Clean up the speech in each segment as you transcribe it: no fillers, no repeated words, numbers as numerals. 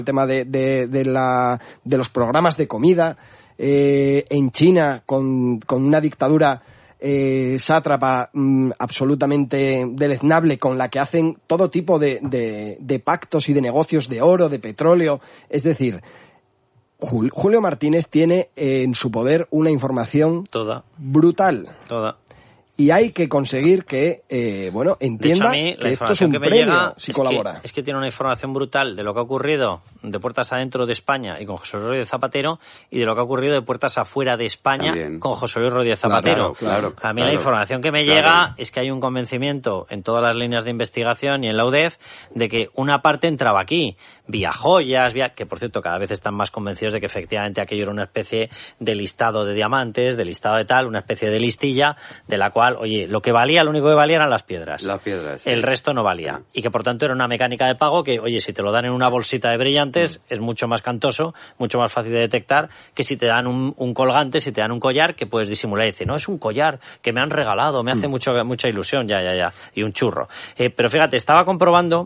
el tema de los programas de comida, en China con una dictadura sátrapa absolutamente deleznable, con la que hacen todo tipo de pactos y de negocios de oro, de petróleo. Es decir, Julio Martínez tiene en su poder una información brutal. Y hay que conseguir que, entienda que esto es un premio si colabora. Es que tiene una información brutal de lo que ha ocurrido de puertas adentro de España y con José Luis Rodríguez Zapatero, y de lo que ha ocurrido de puertas afuera de España también con José Luis Rodríguez Zapatero. A mí la información que me llega es que hay un convencimiento en todas las líneas de investigación y en la UDEF de que una parte entraba aquí, vía joyas, que por cierto cada vez están más convencidos de que efectivamente aquello era una especie de listado de diamantes, de listado de tal, una especie de listilla de la cual, oye, lo único que valía eran las piedras. Las piedras, sí. El resto no valía. Sí. Y que por tanto era una mecánica de pago que, oye, si te lo dan en una bolsita de brillantes es mucho más cantoso, mucho más fácil de detectar que si te dan un colgante, si te dan un collar que puedes disimular y decir, no, es un collar que me han regalado, me hace mucha ilusión, ya, y un churro. Pero fíjate, estaba comprobando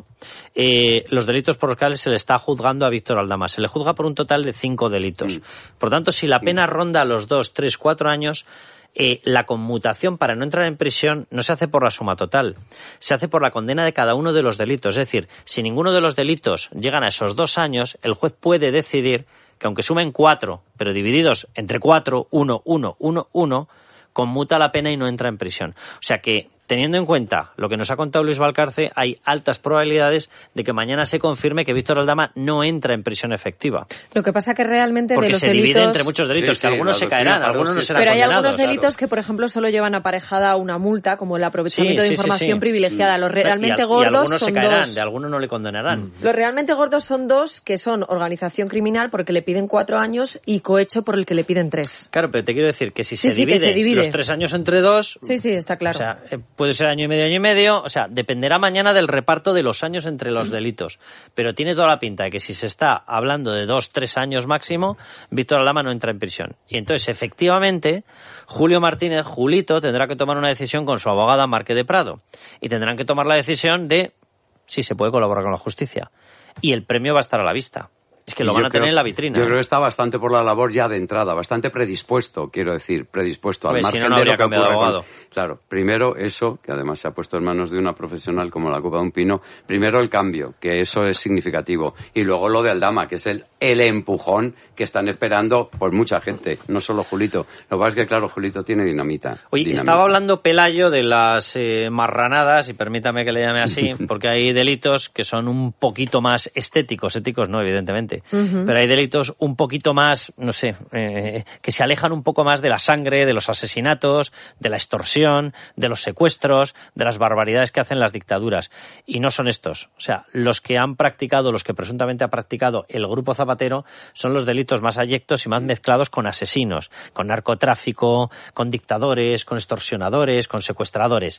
los delitos por los cuales se le está juzgando a Víctor Aldama. Se le juzga por un total de 5 delitos. Por tanto, si la pena ronda los 2, 3, 4 años, la conmutación para no entrar en prisión no se hace por la suma total, se hace por la condena de cada uno de los delitos. Es decir, si ninguno de los delitos llegan a esos 2 años, el juez puede decidir que aunque sumen 4, pero divididos entre 4, 1, 1, 1, 1, conmuta la pena y no entra en prisión. O sea que, teniendo en cuenta lo que nos ha contado Luis Valcarce, hay altas probabilidades de que mañana se confirme que Víctor Aldama no entra en prisión efectiva. Lo que pasa que realmente porque de los se delitos... divide entre muchos delitos, que algunos se caerán, algunos no serán condenados. Pero hay condenados, algunos delitos que, por ejemplo, solo llevan aparejada una multa, como el aprovechamiento de información privilegiada. Los realmente gordos y algunos son se caerán, 2. De algunos no le condenarán. Los realmente gordos son 2, que son organización criminal, porque le piden 4 años, y cohecho, por el que le piden 3. Claro, pero te quiero decir que si se divide los 3 años entre 2... Sí, está claro. O sea, puede ser año y medio, o sea, dependerá mañana del reparto de los años entre los delitos. Pero tiene toda la pinta de que si se está hablando de 2, 3 años máximo, Víctor Aldama no entra en prisión. Y entonces, efectivamente, Julio Martínez, Julito, tendrá que tomar una decisión con su abogada Marque de Prado. Y tendrán que tomar la decisión de si se puede colaborar con la justicia. Y el premio va a estar a la vista. Es que lo van a tener en la vitrina. Yo creo que está bastante por la labor ya de entrada, bastante predispuesto, quiero decir, al margen de lo que ocurra. Claro, primero eso, que además se ha puesto en manos de una profesional como la Copa de un Pino, primero el cambio, que eso es significativo, y luego lo de Aldama, que es el empujón que están esperando pues mucha gente, no solo Julito. Lo que pasa es que, claro, Julito tiene dinamita. Oye, estaba hablando Pelayo de las marranadas, y permítame que le llame así, porque hay delitos que son un poquito más estéticos no, evidentemente. Pero hay delitos un poquito más, no sé, que se alejan un poco más de la sangre, de los asesinatos, de la extorsión, de los secuestros, de las barbaridades que hacen las dictaduras. Y no son estos. O sea, los que presuntamente ha practicado el Grupo Zapatero son los delitos más abyectos y más mezclados con asesinos, con narcotráfico, con dictadores, con extorsionadores, con secuestradores.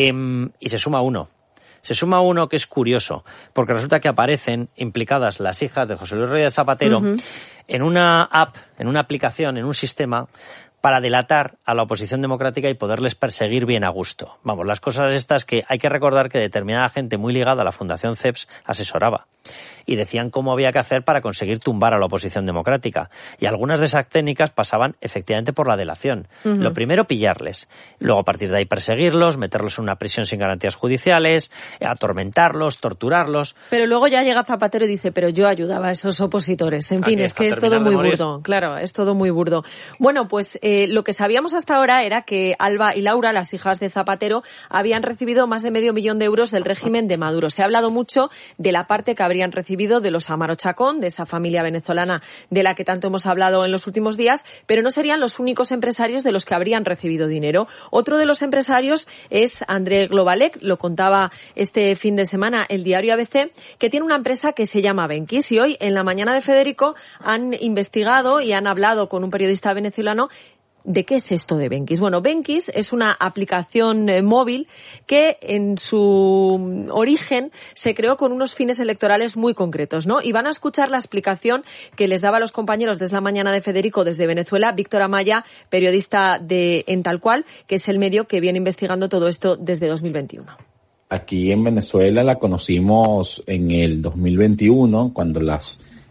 Y se suma uno. Se suma uno que es curioso, porque resulta que aparecen implicadas las hijas de José Luis Rodríguez Zapatero en una app, en una aplicación, en un sistema para delatar a la oposición democrática y poderles perseguir bien a gusto. Vamos, las cosas estas que hay que recordar que determinada gente muy ligada a la Fundación CEPS asesoraba y decían cómo había que hacer para conseguir tumbar a la oposición democrática. Y algunas de esas técnicas pasaban efectivamente por la delación. Lo primero, pillarles. Luego, a partir de ahí, perseguirlos, meterlos en una prisión sin garantías judiciales, atormentarlos, torturarlos. Pero luego ya llega Zapatero y dice, pero yo ayudaba a esos opositores. En fin, es que es todo muy burdo. Claro, es todo muy burdo. Bueno, pues lo que sabíamos hasta ahora era que Alba y Laura, las hijas de Zapatero, habían recibido más de $500,000 euros del régimen de Maduro. Se ha hablado mucho de la parte que habrían recibido de los Amaro Chacón, de esa familia venezolana de la que tanto hemos hablado en los últimos días, pero no serían los únicos empresarios de los que habrían recibido dinero. Otro de los empresarios es André Globalec, lo contaba este fin de semana el diario ABC, que tiene una empresa que se llama Benquis, y hoy en la mañana de Federico han investigado y han hablado con un periodista venezolano. ¿De qué es esto de Benquis? Bueno, Benquis es una aplicación móvil que en su origen se creó con unos fines electorales muy concretos, ¿no? Y van a escuchar la explicación que les daba a los compañeros de Es la Mañana de Federico desde Venezuela, Víctor Amaya, periodista de En Tal Cual, que es el medio que viene investigando todo esto desde 2021. Aquí en Venezuela la conocimos en el 2021, cuando las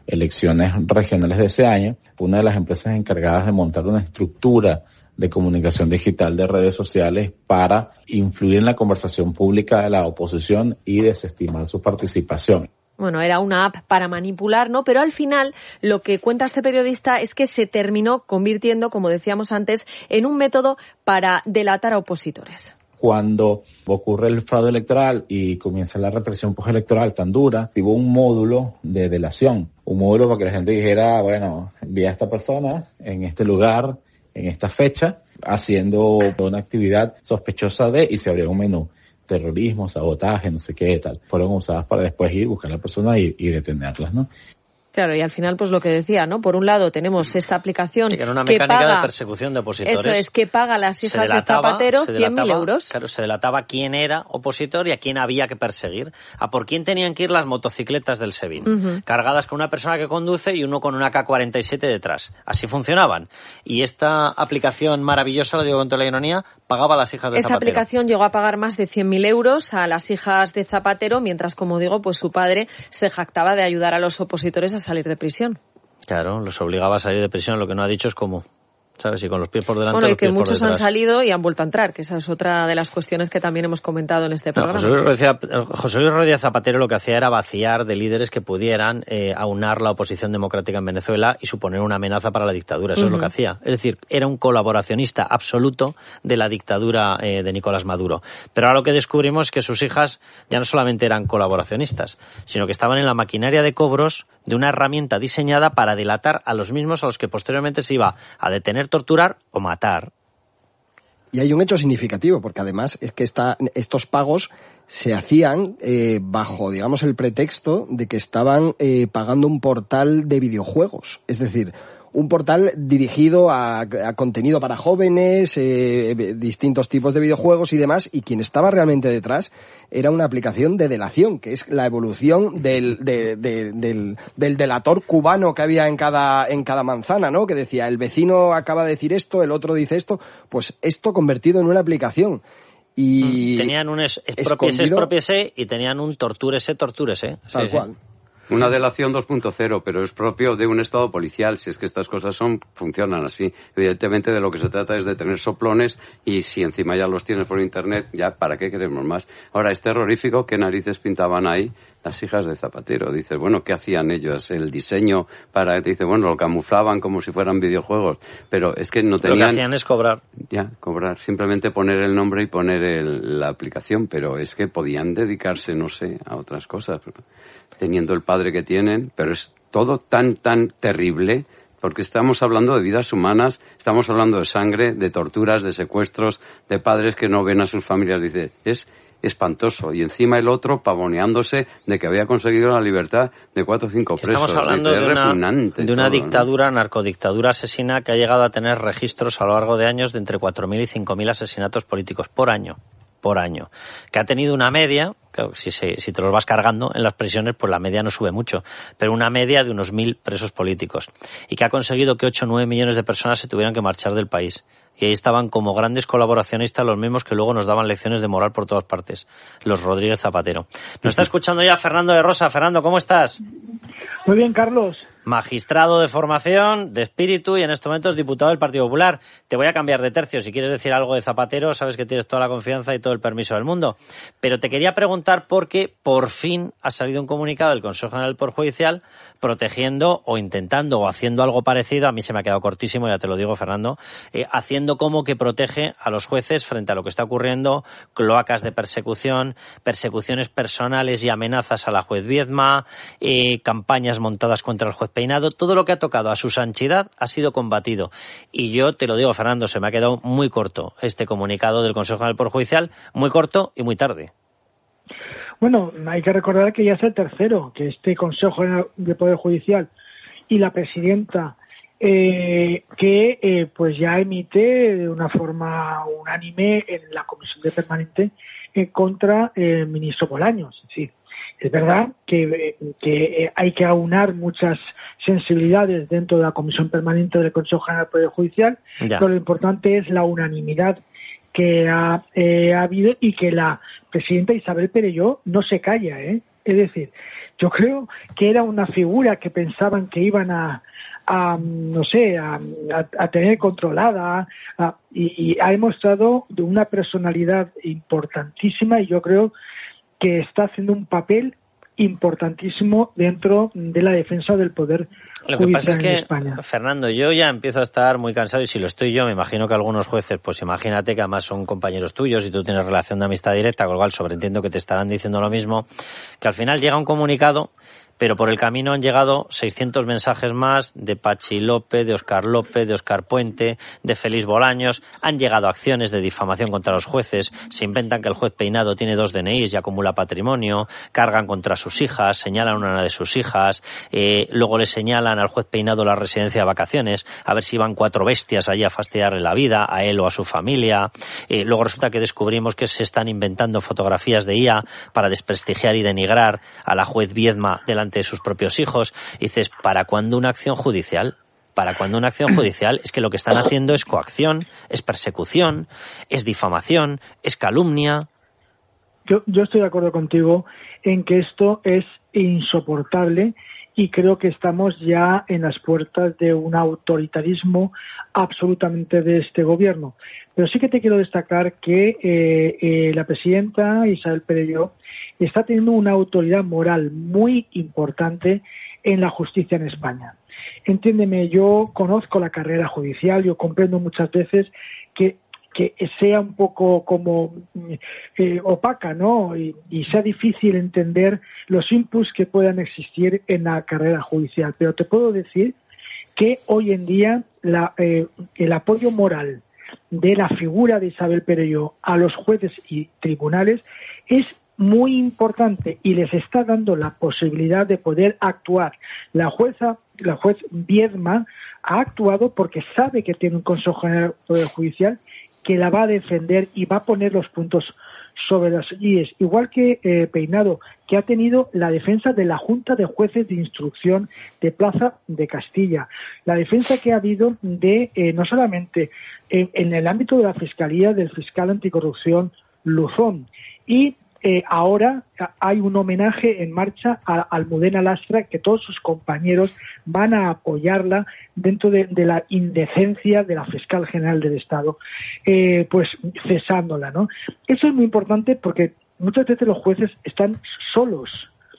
elecciones regionales de ese año, una de las empresas encargadas de montar una estructura de comunicación digital de redes sociales para influir en la conversación pública de la oposición y desestimar su participación. Bueno, era una app para manipular, ¿no? Pero al final lo que cuenta este periodista es que se terminó convirtiendo, como decíamos antes, en un método para delatar a opositores. Cuando ocurre el fraude electoral y comienza la represión postelectoral tan dura, hubo un módulo de delación, un módulo para que la gente dijera, bueno, vi a esta persona en este lugar, en esta fecha, haciendo una actividad sospechosa de, y se abrió un menú. Terrorismo, sabotaje, no sé qué tal. Fueron usadas para después ir, buscar a la persona y detenerlas, ¿no? Claro, y al final, pues lo que decía, ¿no? Por un lado tenemos esta aplicación que era una que mecánica paga, de persecución de opositores. Eso es, que paga a las hijas de Zapatero 100.000 euros. Claro, se delataba quién era opositor y a quién había que perseguir. A por quién tenían que ir las motocicletas del SEBIN, cargadas con una persona que conduce y uno con una K-47 detrás. Así funcionaban. Y esta aplicación maravillosa, lo digo con toda la ironía, pagaba a las hijas de Zapatero. Esta aplicación llegó a pagar más de 100.000 euros a las hijas de Zapatero, mientras, como digo, pues su padre se jactaba de ayudar a los opositores a salir de prisión. Claro, los obligaba a salir de prisión. Lo que no ha dicho es cómo, ¿sabes? Y con los pies por delante. Bueno, y que los pies muchos por detrás. han salido y han vuelto a entrar, que esa es otra de las cuestiones que también hemos comentado en este programa. José Luis Rodríguez Zapatero lo que hacía era vaciar de líderes que pudieran aunar la oposición democrática en Venezuela y suponer una amenaza para la dictadura. Eso es lo que hacía. Es decir, era un colaboracionista absoluto de la dictadura de Nicolás Maduro. Pero ahora lo que descubrimos es que sus hijas ya no solamente eran colaboracionistas, sino que estaban en la maquinaria de cobros de una herramienta diseñada para delatar a los mismos a los que posteriormente se iba a detener, torturar o matar. Y hay un hecho significativo, porque además es que estos pagos se hacían bajo, digamos, el pretexto de que estaban pagando un portal de videojuegos. Es decir, un portal dirigido a contenido para jóvenes, distintos tipos de videojuegos y demás, y quien estaba realmente detrás era una aplicación de delación, que es la evolución del delator cubano que había en cada manzana, ¿no? Que decía, el vecino acaba de decir esto, el otro dice esto, pues esto convertido en una aplicación. Y tenían un expropiese y tenían un tortúrese. Tal cual. Una delación 2.0, pero es propio de un estado policial, si es que estas cosas funcionan así. Evidentemente de lo que se trata es de tener soplones y si encima ya los tienes por internet, ya ¿para qué queremos más? Ahora, es terrorífico, ¿qué narices pintaban ahí las hijas de Zapatero? Dices, bueno, ¿qué hacían ellos? El diseño dice, bueno, lo camuflaban como si fueran videojuegos, pero es que no tenían... Lo que hacían es cobrar. Ya, cobrar, simplemente poner el nombre y poner la aplicación, pero es que podían dedicarse, no sé, a otras cosas, teniendo el padre que tienen, pero es todo tan terrible, porque estamos hablando de vidas humanas, estamos hablando de sangre, de torturas, de secuestros, de padres que no ven a sus familias, dice, es espantoso, y encima el otro pavoneándose de que había conseguido la libertad de 4 o 5 presos. Estamos hablando de una dictadura, narcodictadura asesina que ha llegado a tener registros a lo largo de años de entre 4.000 y 5.000 asesinatos políticos por año, que ha tenido una media, claro, si te los vas cargando en las prisiones, pues la media no sube mucho, pero una media de unos 1.000 presos políticos, y que ha conseguido que 8 o 9 millones de personas se tuvieran que marchar del país. Y ahí estaban como grandes colaboracionistas los mismos que luego nos daban lecciones de moral por todas partes, los Rodríguez Zapatero. Nos está escuchando ya Fernando de Rosa. Fernando, ¿cómo estás? Muy bien, Carlos. Magistrado de formación, de espíritu y en estos momentos diputado del Partido Popular. Te voy a cambiar de tercio. Si quieres decir algo de Zapatero, sabes que tienes toda la confianza y todo el permiso del mundo. Pero te quería preguntar porque por fin ha salido un comunicado del Consejo General del Poder Judicial protegiendo o intentando o haciendo algo parecido, a mí se me ha quedado cortísimo, ya te lo digo, Fernando, haciendo como que protege a los jueces frente a lo que está ocurriendo, cloacas de persecución, persecuciones personales y amenazas a la juez Viedma, campañas montadas contra el juez Peinado. Todo lo que ha tocado a su sanchidad ha sido combatido. Y yo te lo digo, Fernando, se me ha quedado muy corto este comunicado del Consejo General del Poder Judicial, muy corto y muy tarde. Bueno, hay que recordar que ya es el tercero, que este Consejo General del Poder Judicial y la presidenta pues ya emite de una forma unánime en la Comisión de Permanente contra el ministro Bolaños. Sí, es verdad que hay que aunar muchas sensibilidades dentro de la Comisión Permanente del Consejo General del Poder Judicial, pero lo importante es la unanimidad que ha habido y que la presidenta Isabel Perelló no se calla, Es decir, yo creo que era una figura que pensaban que iban a tener controlada, y ha demostrado de una personalidad importantísima, y yo creo que está haciendo un papel importantísimo dentro de la defensa del poder Lo que pasa es que, España. Fernando, yo ya empiezo a estar muy cansado, y si lo estoy yo, me imagino que algunos jueces, pues imagínate que además son compañeros tuyos y tú tienes relación de amistad directa, con lo cual sobreentiendo que te estarán diciendo lo mismo, que al final llega un comunicado, pero por el camino han llegado 600 mensajes más de Pachi López, de Óscar Puente, de Félix Bolaños. Han llegado acciones de difamación contra los jueces. Se inventan que el juez Peinado tiene 2 DNIs y acumula patrimonio. Cargan contra sus hijas, señalan a una de sus hijas. Luego le señalan al juez Peinado la residencia de vacaciones, a ver si van 4 bestias allí a fastidiarle la vida, a él o a su familia. Luego resulta que descubrimos que se están inventando fotografías de IA para desprestigiar y denigrar a la juez Viedma delante de sus propios hijos. Y dices, ¿para cuándo una acción judicial? ¿Para cuándo una acción judicial? Es que lo que están haciendo es coacción, es persecución, es difamación, es calumnia. Yo estoy de acuerdo contigo en que esto es insoportable, y creo que estamos ya en las puertas de un autoritarismo absolutamente de este gobierno. Pero sí que te quiero destacar que la presidenta Isabel Perelló está teniendo una autoridad moral muy importante en la justicia en España. Entiéndeme, yo conozco la carrera judicial, yo comprendo muchas veces que sea un poco como opaca, ¿no? Y sea difícil entender los inputs que puedan existir en la carrera judicial. Pero te puedo decir que hoy en día el apoyo moral de la figura de Isabel Perelló a los jueces y tribunales es muy importante, y les está dando la posibilidad de poder actuar. La juez Viedma ha actuado porque sabe que tiene un Consejo General del Poder Judicial que la va a defender y va a poner los puntos sobre las IES, igual que Peinado, que ha tenido la defensa de la Junta de Jueces de Instrucción de Plaza de Castilla, la defensa que ha habido de no solamente en el ámbito de la Fiscalía, del fiscal anticorrupción Luzón, y ahora hay un homenaje en marcha a Almudena Lastra, que todos sus compañeros van a apoyarla dentro de la indecencia de la fiscal general del Estado, pues cesándola, ¿no? Eso es muy importante porque muchas veces los jueces están solos,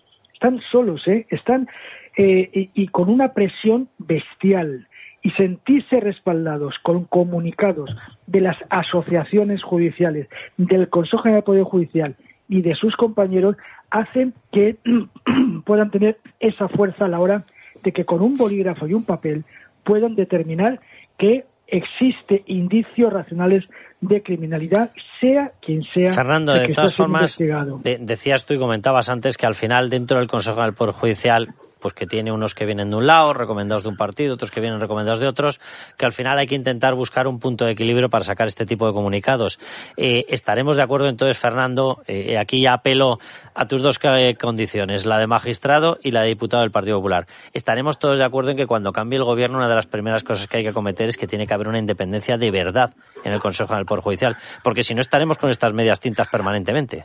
y con una presión bestial. Y sentirse respaldados con comunicados de las asociaciones judiciales, del Consejo General del Poder Judicial y de sus compañeros, hacen que puedan tener esa fuerza a la hora de que con un bolígrafo y un papel puedan determinar que existe indicios racionales de criminalidad, sea quien sea. Fernando, de todas formas, decías tú y comentabas antes que al final dentro del Consejo del Poder Judicial, pues que tiene unos que vienen de un lado, recomendados de un partido, otros que vienen recomendados de otros, que al final hay que intentar buscar un punto de equilibrio para sacar este tipo de comunicados. Estaremos de acuerdo entonces, Fernando, aquí ya apelo a tus 2 condiciones, la de magistrado y la de diputado del Partido Popular. Estaremos todos de acuerdo en que cuando cambie el gobierno, una de las primeras cosas que hay que acometer es que tiene que haber una independencia de verdad en el Consejo del Poder Judicial, porque si no estaremos con estas medias tintas permanentemente.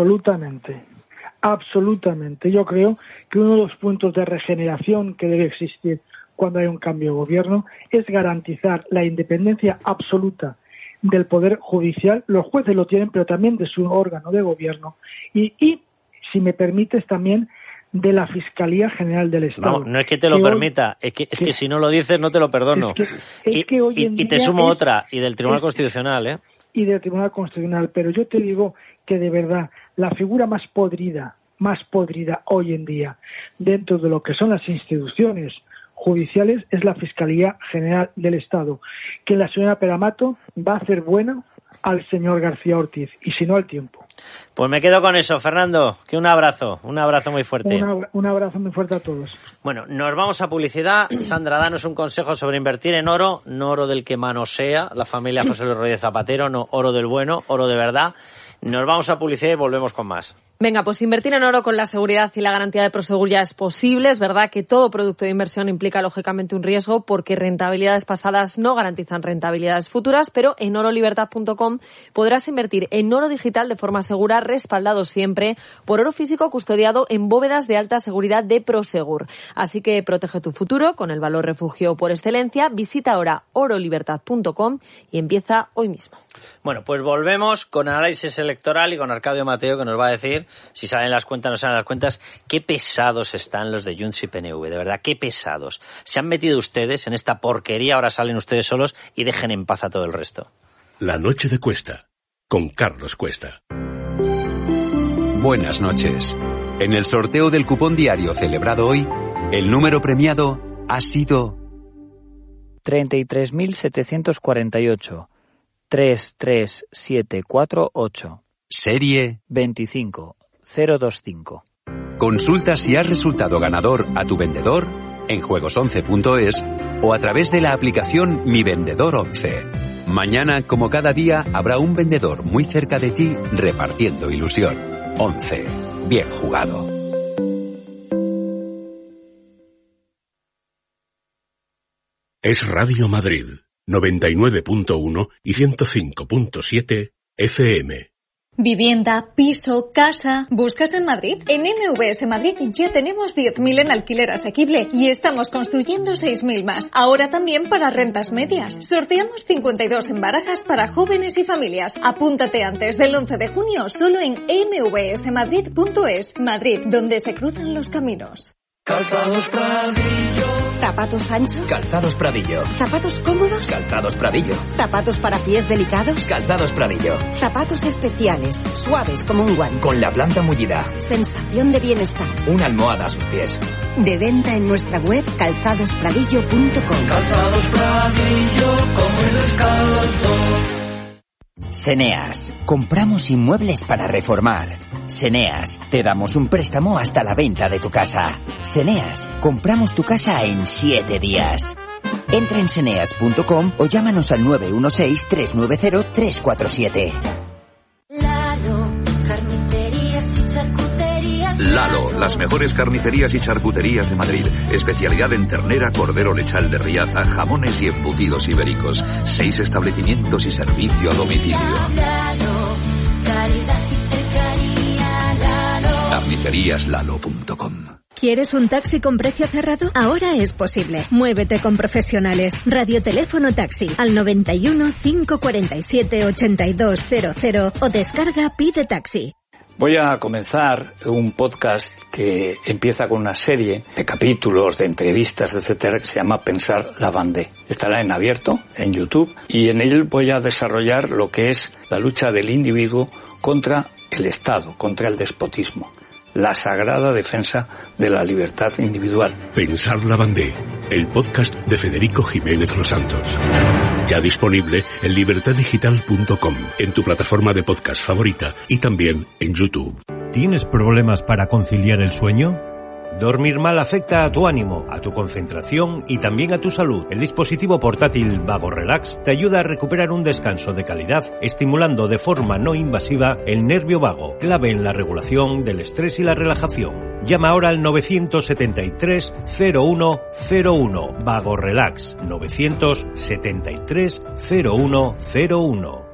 Absolutamente. Yo creo que uno de los puntos de regeneración que debe existir cuando hay un cambio de gobierno es garantizar la independencia absoluta del Poder Judicial. Los jueces lo tienen, pero también de su órgano de gobierno. Y si me permites, también de la Fiscalía General del Estado. No es que te lo permita, es que si no lo dices no te lo perdono. Y te sumo otra, y del Tribunal Constitucional, ¿eh? Y del Tribunal Constitucional, pero yo te digo que de verdad la figura más podrida hoy en día dentro de lo que son las instituciones judiciales es la Fiscalía General del Estado, que la señora Peramato va a hacer bueno al señor García Ortiz, y si no al tiempo. Pues me quedo con eso, Fernando, que un abrazo muy fuerte. Un abrazo muy fuerte a todos. Bueno, nos vamos a publicidad. Sandra, danos un consejo sobre invertir en oro, no oro del que manosea la familia José Luis Rodríguez Zapatero, no oro del bueno, oro de verdad. Nos vamos a publicidad y volvemos con más. Venga, pues invertir en oro con la seguridad y la garantía de Prosegur ya es posible. Es verdad que todo producto de inversión implica lógicamente un riesgo porque rentabilidades pasadas no garantizan rentabilidades futuras, pero en orolibertad.com podrás invertir en oro digital de forma segura, respaldado siempre por oro físico custodiado en bóvedas de alta seguridad de Prosegur. Así que protege tu futuro con el valor refugio por excelencia. Visita ahora orolibertad.com y empieza hoy mismo. Bueno, pues volvemos con análisis electoral y con Arcadio Mateo, que nos va a decir si salen las cuentas o no salen las cuentas. Qué pesados están los de Junts y PNV, de verdad, qué pesados. Se han metido ustedes en esta porquería, ahora salen ustedes solos y dejen en paz a todo el resto. La noche de Cuesta, con Carlos Cuesta. Buenas noches. En el sorteo del cupón diario celebrado hoy, el número premiado ha sido 33.748. 33748. Serie 25025. Consulta si has resultado ganador a tu vendedor en juegos11.es o a través de la aplicación Mi Vendedor 11. Mañana, como cada día, habrá un vendedor muy cerca de ti repartiendo ilusión. 11. Bien jugado. Es Radio Madrid. 99.1 y 105.7 FM. Vivienda, piso, casa. ¿Buscas en Madrid? En MVS Madrid ya tenemos 10.000 en alquiler asequible y estamos construyendo 6.000 más. Ahora también para rentas medias. Sorteamos 52 en barajas para jóvenes y familias. Apúntate antes del 11 de junio solo en mvsmadrid.es. Madrid, donde se cruzan los caminos. Calzados Pradillo. ¿Zapatos anchos? Calzados Pradillo. ¿Zapatos cómodos? Calzados Pradillo. ¿Zapatos para pies delicados? Calzados Pradillo. Zapatos especiales, suaves como un guante. Con la planta mullida. Sensación de bienestar. Una almohada a sus pies. De venta en nuestra web calzadospradillo.com. Calzados Pradillo, come descalzo. Seneas. Compramos inmuebles para reformar. Seneas. Te damos un préstamo hasta la venta de tu casa. Seneas. Compramos tu casa en 7 días. Entra en seneas.com o llámanos al 916-390-347. Lalo, las mejores carnicerías y charcuterías de Madrid. Especialidad en ternera, cordero lechal de Riaza, jamones y embutidos ibéricos. 6 establecimientos y servicio a domicilio. Carniceríaslalo.com. ¿Quieres un taxi con precio cerrado? Ahora es posible. Muévete con profesionales. Radioteléfono taxi al 91 547 8200 o descarga Pide Taxi. Voy a comenzar un podcast que empieza con una serie de capítulos, de entrevistas, etcétera, que se llama Pensar la Vendée. Estará en abierto, en YouTube, y en él voy a desarrollar lo que es la lucha del individuo contra el Estado, contra el despotismo. La sagrada defensa de la libertad individual. Pensar la Vendée, el podcast de Federico Jiménez Los Santos. Ya disponible en libertaddigital.com, en tu plataforma de podcast favorita y también en YouTube. ¿Tienes problemas para conciliar el sueño? Dormir mal afecta a tu ánimo, a tu concentración y también a tu salud. El dispositivo portátil Vago Relax te ayuda a recuperar un descanso de calidad, estimulando de forma no invasiva el nervio vago, clave en la regulación del estrés y la relajación. Llama ahora al 973 0101. Vago Relax 973 0101.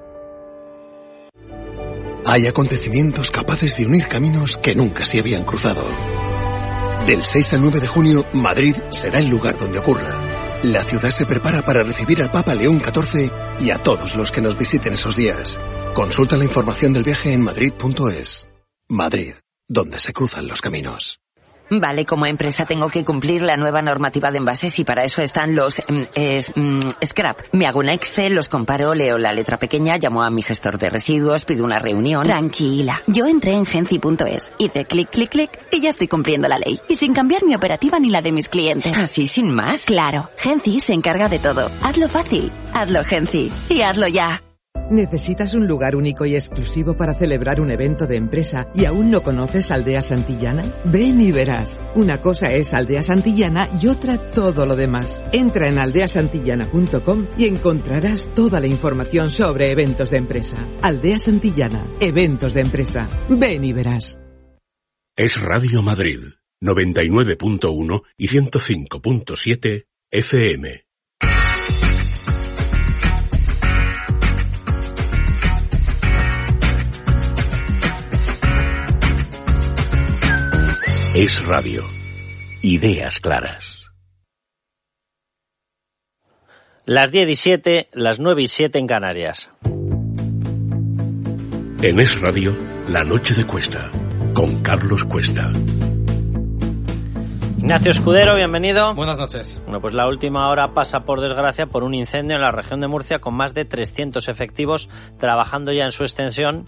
Hay acontecimientos capaces de unir caminos que nunca se habían cruzado. Del 6 al 9 de junio, Madrid será el lugar donde ocurra. La ciudad se prepara para recibir al Papa León XIV y a todos los que nos visiten esos días. Consulta la información del viaje en madrid.es. Madrid, donde se cruzan los caminos. Vale, como empresa tengo que cumplir la nueva normativa de envases y para eso están los scrap. Me hago un Excel, los comparo, leo la letra pequeña, llamo a mi gestor de residuos, pido una reunión. Tranquila, yo entré en Genci.es, hice clic, clic, clic y ya estoy cumpliendo la ley. Y sin cambiar mi operativa ni la de mis clientes. ¿Así sin más? Claro, Genci se encarga de todo. Hazlo fácil, hazlo Genci y hazlo ya. ¿Necesitas un lugar único y exclusivo para celebrar un evento de empresa y aún no conoces Aldea Santillana? Ven y verás. Una cosa es Aldea Santillana y otra todo lo demás. Entra en aldeasantillana.com y encontrarás toda la información sobre eventos de empresa. Aldea Santillana, eventos de empresa. Ven y verás. Es Radio Madrid, 99.1 y 105.7 FM. Es Radio. Ideas claras. Las 10:07, las 9:07 en Canarias. En Es Radio, La Noche de Cuesta, con Carlos Cuesta. Ignacio Escudero, bienvenido. Buenas noches. Bueno, pues la última hora pasa, por desgracia, por un incendio en la región de Murcia con más de 300 efectivos trabajando ya en su extinción,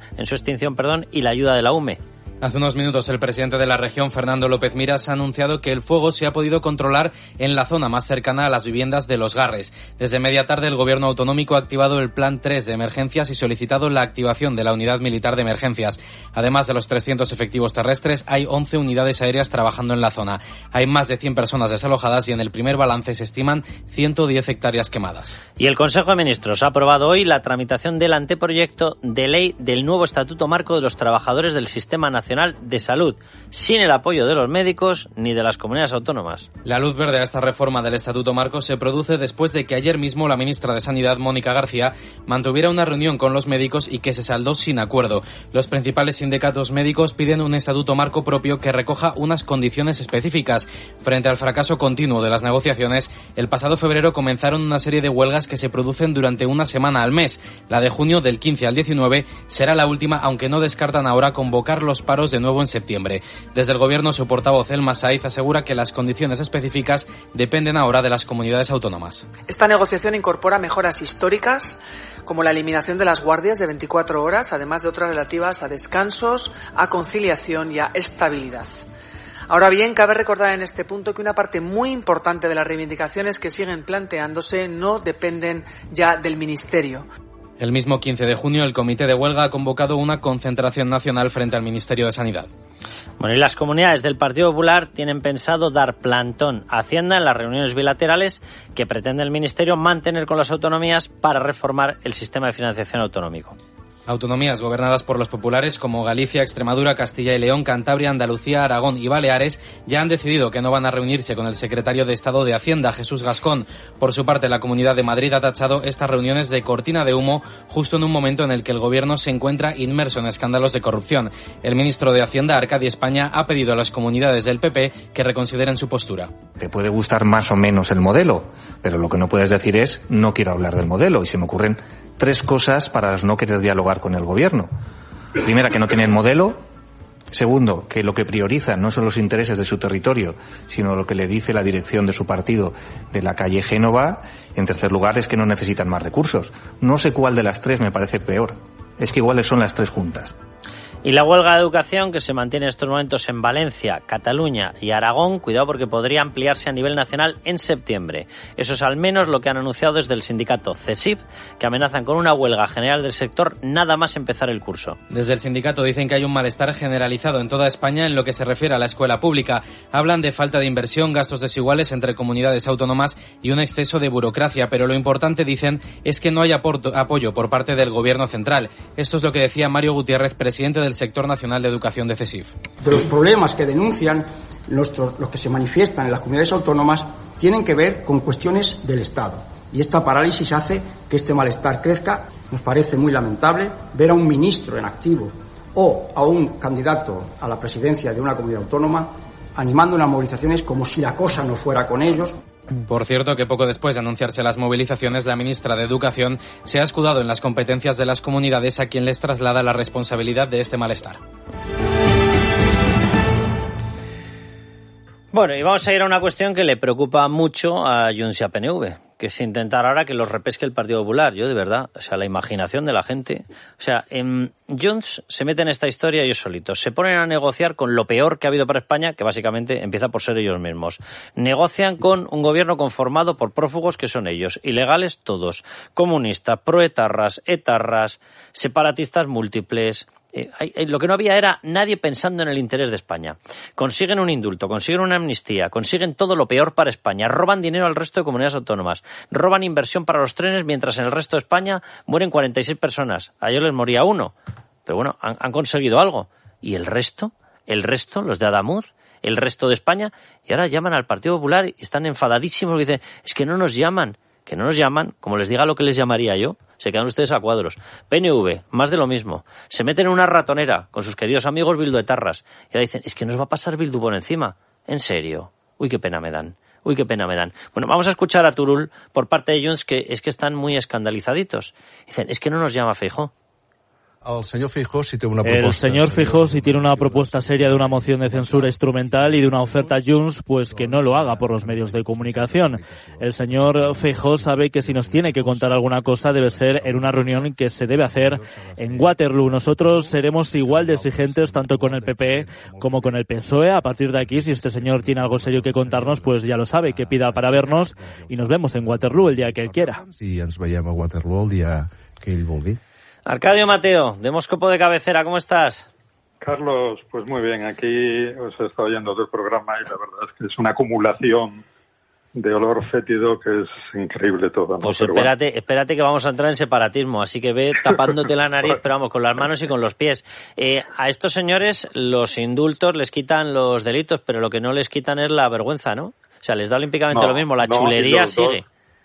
y la ayuda de la UME. Hace unos minutos el presidente de la región, Fernando López Miras, ha anunciado que el fuego se ha podido controlar en la zona más cercana a las viviendas de Los Garres. Desde media tarde el gobierno autonómico ha activado el Plan 3 de emergencias y solicitado la activación de la unidad militar de emergencias. Además de los 300 efectivos terrestres, hay 11 unidades aéreas trabajando en la zona. Hay más de 100 personas desalojadas y en el primer balance se estiman 110 hectáreas quemadas. Y el Consejo de Ministros ha aprobado hoy la tramitación del anteproyecto de ley del nuevo Estatuto Marco de los Trabajadores del Sistema Nacional de Salud, sin el apoyo de los médicos ni de las comunidades autónomas. La luz verde a esta reforma del Estatuto Marco se produce después de que ayer mismo la ministra de Sanidad, Mónica García, mantuviera una reunión con los médicos y que se saldó sin acuerdo. Los principales sindicatos médicos piden un Estatuto Marco propio que recoja unas condiciones específicas. Frente al fracaso continuo de las negociaciones, el pasado febrero comenzaron una serie de huelgas que se producen durante una semana al mes. La de junio, del 15 al 19, será la última, aunque no descartan ahora convocar los paros de nuevo en septiembre. Desde el gobierno, su portavoz, Elma Saiz, asegura que las condiciones específicas dependen ahora de las comunidades autónomas. Esta negociación incorpora mejoras históricas, como la eliminación de las guardias de 24 horas, además de otras relativas a descansos, a conciliación y a estabilidad. Ahora bien, cabe recordar en este punto que una parte muy importante de las reivindicaciones que siguen planteándose no dependen ya del Ministerio. El mismo 15 de junio, el Comité de Huelga ha convocado una concentración nacional frente al Ministerio de Sanidad. Bueno, y las comunidades del Partido Popular tienen pensado dar plantón a Hacienda en las reuniones bilaterales que pretende el Ministerio mantener con las autonomías para reformar el sistema de financiación autonómico. Autonomías gobernadas por los populares como Galicia, Extremadura, Castilla y León, Cantabria, Andalucía, Aragón y Baleares ya han decidido que no van a reunirse con el secretario de Estado de Hacienda, Jesús Gascón. Por su parte, la Comunidad de Madrid ha tachado estas reuniones de cortina de humo justo en un momento en el que el gobierno se encuentra inmerso en escándalos de corrupción. El ministro de Hacienda, Arcadi España, ha pedido a las comunidades del PP que reconsideren su postura. Te puede gustar más o menos el modelo, pero lo que no puedes decir es no quiero hablar del modelo, y se me ocurren 3 cosas para no querer dialogar con el gobierno. Primera, que no tienen modelo. Segundo, que lo que priorizan no son los intereses de su territorio, sino lo que le dice la dirección de su partido de la calle Génova. Y en tercer lugar, es que no necesitan más recursos. No sé cuál de las 3 me parece peor. Es que iguales son las 3 juntas. Y la huelga de educación que se mantiene en estos momentos en Valencia, Cataluña y Aragón, cuidado porque podría ampliarse a nivel nacional en septiembre. Eso es al menos lo que han anunciado desde el sindicato CESIF, que amenazan con una huelga general del sector nada más empezar el curso. Desde el sindicato dicen que hay un malestar generalizado en toda España en lo que se refiere a la escuela pública. Hablan de falta de inversión, gastos desiguales entre comunidades autónomas y un exceso de burocracia, pero lo importante, dicen, es que no hay apoyo por parte del gobierno central. Esto es lo que decía Mario Gutiérrez, presidente del Sector Nacional de Educación de CESIF. De los problemas que denuncian los que se manifiestan en las comunidades autónomas tienen que ver con cuestiones del Estado. Y esta parálisis hace que este malestar crezca. Nos parece muy lamentable ver a un ministro en activo o a un candidato a la presidencia de una comunidad autónoma animando unas movilizaciones como si la cosa no fuera con ellos. Por cierto, que poco después de anunciarse las movilizaciones, la ministra de Educación se ha escudado en las competencias de las comunidades a quien les traslada la responsabilidad de este malestar. Bueno, y vamos a ir a una cuestión que le preocupa mucho a Junts y a PNV. que se intentara ahora que los repesque el Partido Popular. Yo, de verdad, o sea, la imaginación de la gente. O sea, Junts se mete en esta historia ellos solitos. Se ponen a negociar con lo peor que ha habido para España, que básicamente empieza por ser ellos mismos. Negocian con un gobierno conformado por prófugos que son ellos, ilegales todos, comunistas, proetarras, etarras, separatistas múltiples. Lo que no había era nadie pensando en el interés de España. Consiguen un indulto, consiguen una amnistía, consiguen todo lo peor para España, roban dinero al resto de comunidades autónomas, roban inversión para los trenes mientras en el resto de España mueren 46 personas. A ellos les moría uno. Pero bueno, han conseguido algo. ¿Y el resto? Los de Adamuz, el resto de España, y ahora llaman al Partido Popular y están enfadadísimos y dicen, es que no nos llaman, como les diga lo que les llamaría yo, se quedan ustedes a cuadros. PNV, más de lo mismo. Se meten en una ratonera con sus queridos amigos bilduetarras. Y ahora dicen, es que nos va a pasar Bildu por encima. ¿En serio? Uy, qué pena me dan. Bueno, vamos a escuchar a Turull por parte de Junts, que es que están muy escandalizaditos. Dicen, es que no nos llama Feijóo. El señor Feijóo sí tiene una propuesta. El señor Feijóo sí tiene una propuesta seria de una moción de censura instrumental y de una oferta a Junts, pues que no lo haga por los medios de comunicación. El señor Feijóo sabe que si nos tiene que contar alguna cosa debe ser en una reunión que se debe hacer en Waterloo. Nosotros seremos igual de exigentes tanto con el PP como con el PSOE. A partir de aquí, si este señor tiene algo serio que contarnos, pues ya lo sabe, que pida para vernos y nos vemos en Waterloo el día que él quiera. Sí, ens veiem a Waterloo el día que ell vulgui. Arcadio Mateo, de Demóscopo de Cabecera, ¿cómo estás? Carlos, pues muy bien, aquí os he estado oyendo del programa y la verdad es que es una acumulación de olor fétido que es increíble todo, ¿no? Pues espérate que vamos a entrar en separatismo, así que ve tapándote la nariz, pero vamos, con las manos y con los pies. A estos señores los indultos les quitan los delitos, pero lo que no les quitan es la vergüenza, ¿no? O sea, les da olímpicamente lo mismo, la chulería sigue.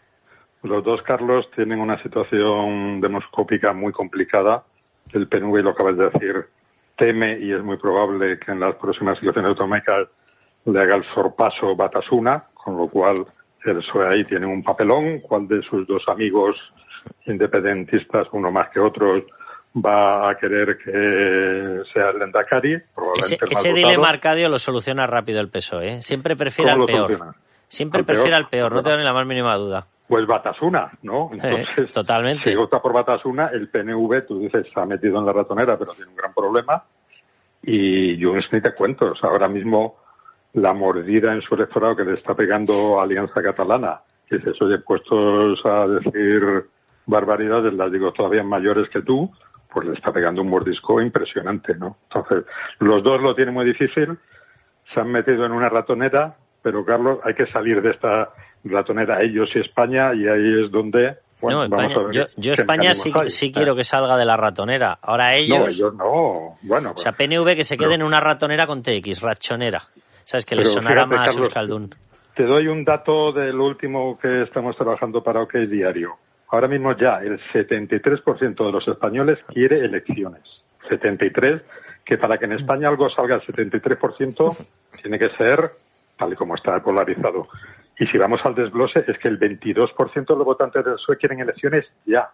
Los dos, Carlos, tienen una situación demoscópica muy complicada. El PNV, lo acabas de decir, teme y es muy probable que en las próximas elecciones autonómicas le haga el sorpaso Batasuna, con lo cual el PSOE ahí tiene un papelón. ¿Cuál de sus dos amigos independentistas, uno más que otros, va a querer que sea el Lehendakari? Probablemente ese dilema, Arcadio, lo soluciona rápido el PSOE, ¿eh? Siempre prefiere al peor. Siempre prefiere al peor, no tengo ni la más mínima duda. Pues Batasuna, ¿no? Entonces, totalmente. Si vota por Batasuna, el PNV, tú dices, se ha metido en la ratonera, pero tiene un gran problema. Y Junts ni te cuento. O sea, ahora mismo la mordida en su electorado que le está pegando Alianza Catalana, que dices, oye, puestos a decir barbaridades, las digo todavía mayores que tú, pues le está pegando un mordisco impresionante, ¿no? Entonces, los dos lo tienen muy difícil, se han metido en una ratonera, pero, Carlos, hay que salir de esta ratonera ellos y España, y ahí es donde... Bueno, no, España, vamos a ver yo España sí quiero que salga de la ratonera. Ahora ellos... No, ellos no. Bueno, o sea, PNV que se quede en una ratonera con TX, rachonera. ¿Sabes? Que les sonará fíjate, más Carlos, Euskaldun. Te doy un dato del último que estamos trabajando para OK Diario. Ahora mismo ya el 73% de los españoles quiere elecciones. 73%, que para que en España algo salga al 73% tiene que ser tal y como está polarizado. Y si vamos al desglose, es que el 22% de los votantes del PSOE quieren elecciones ya.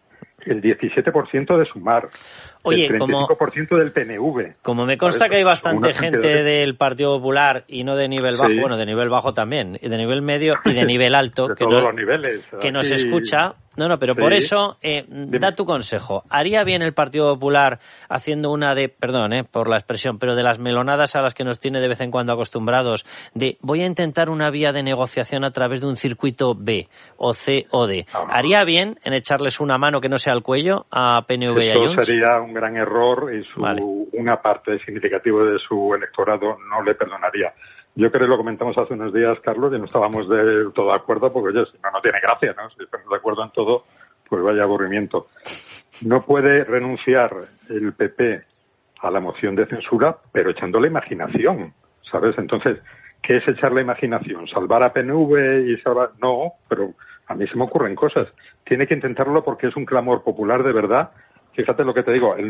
El 17% de Sumar. Oye, el 35% del PNV. Como me consta que hay bastante gente del Partido Popular y no de nivel bajo, bueno, de nivel bajo también, y de nivel medio y de nivel alto, de todos los niveles, que nos escucha. No, pero por eso, da tu consejo. ¿Haría bien el Partido Popular haciendo una de, perdón, por la expresión, pero de las melonadas a las que nos tiene de vez en cuando acostumbrados, de voy a intentar una vía de negociación a través de un circuito B, o C o D? ¿Haría bien en echarles una mano que no sea al cuello a PNV y a Junts? Eso sería un gran error y una parte significativa de su electorado no le perdonaría. Yo creo que lo comentamos hace unos días, Carlos, y no estábamos de todo de acuerdo, porque oye, si no tiene gracia, ¿no? Si estamos de acuerdo en todo, pues vaya aburrimiento. No puede renunciar el PP a la moción de censura, pero echando la imaginación, ¿sabes? Entonces, ¿qué es echar la imaginación? ¿Salvar a PNV y salvar...? No, pero a mí se me ocurren cosas. Tiene que intentarlo porque es un clamor popular de verdad. Fíjate lo que te digo, el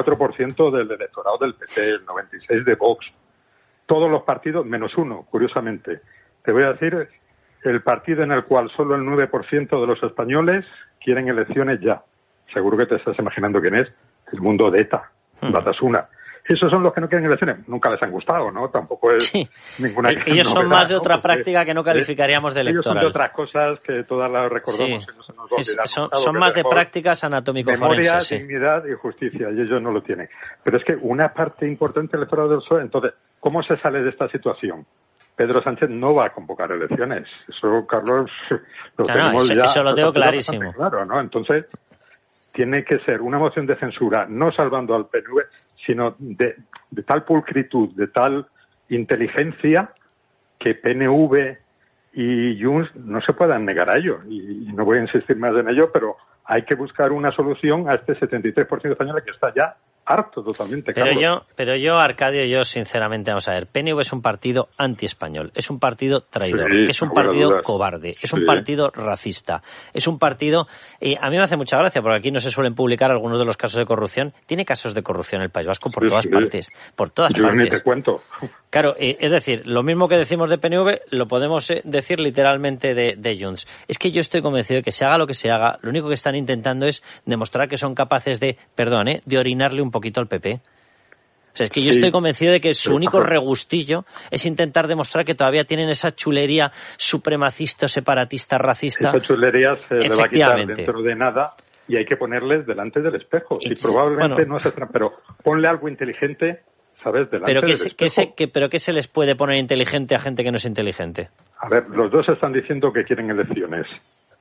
94% del electorado del PP, el 96% de Vox, todos los partidos, menos uno, curiosamente. Te voy a decir el partido en el cual solo el 9% de los españoles quieren elecciones ya. Seguro que te estás imaginando quién es. El mundo de ETA, Batasuna. Esos son los que no quieren elecciones. Nunca les han gustado, ¿no? Tampoco es ninguna... Ellos son más de otra práctica que no calificaríamos de electoral. Ellos son de otras cosas que todas las recordamos y no se nos olvidan. Son más de prácticas anatómico-forenses. Memoria, dignidad y justicia, y ellos no lo tienen. Pero es que una parte importante del electorado del PSOE... Entonces, ¿cómo se sale de esta situación? Pedro Sánchez no va a convocar elecciones. Eso, Carlos, lo tenemos ya... Eso lo tengo clarísimo. Claro, ¿no? Entonces... tiene que ser una moción de censura, no salvando al PNV, sino de tal pulcritud, de tal inteligencia, que PNV y Junts no se puedan negar a ello. Y no voy a insistir más en ello, pero hay que buscar una solución a este 73% de españoles que está ya harto totalmente, Carlos. Pero Arcadio, sinceramente, vamos a ver, PNV es un partido anti-español, es un partido traidor, es un partido cobarde, es un partido racista, es un partido... a mí me hace mucha gracia, porque aquí no se suelen publicar algunos de los casos de corrupción. Tiene casos de corrupción el País Vasco por todas partes, por todas partes. Yo ni te cuento. Claro, es decir, lo mismo que decimos de PNV, lo podemos decir literalmente de Junts. Es que yo estoy convencido de que se haga lo que se haga, lo único que están intentando es demostrar que son capaces de, de orinarle un poquito al PP. O sea, es que yo estoy convencido de que su único regustillo es intentar demostrar que todavía tienen esa chulería supremacista, separatista, racista. Esa chulería se le va a quitar dentro de nada y hay que ponerles delante del espejo. Y probablemente no se... Pero ponle algo inteligente, ¿sabes? Delante del espejo. ¿Pero qué se les puede poner inteligente a gente que no es inteligente? A ver, los dos están diciendo que quieren elecciones,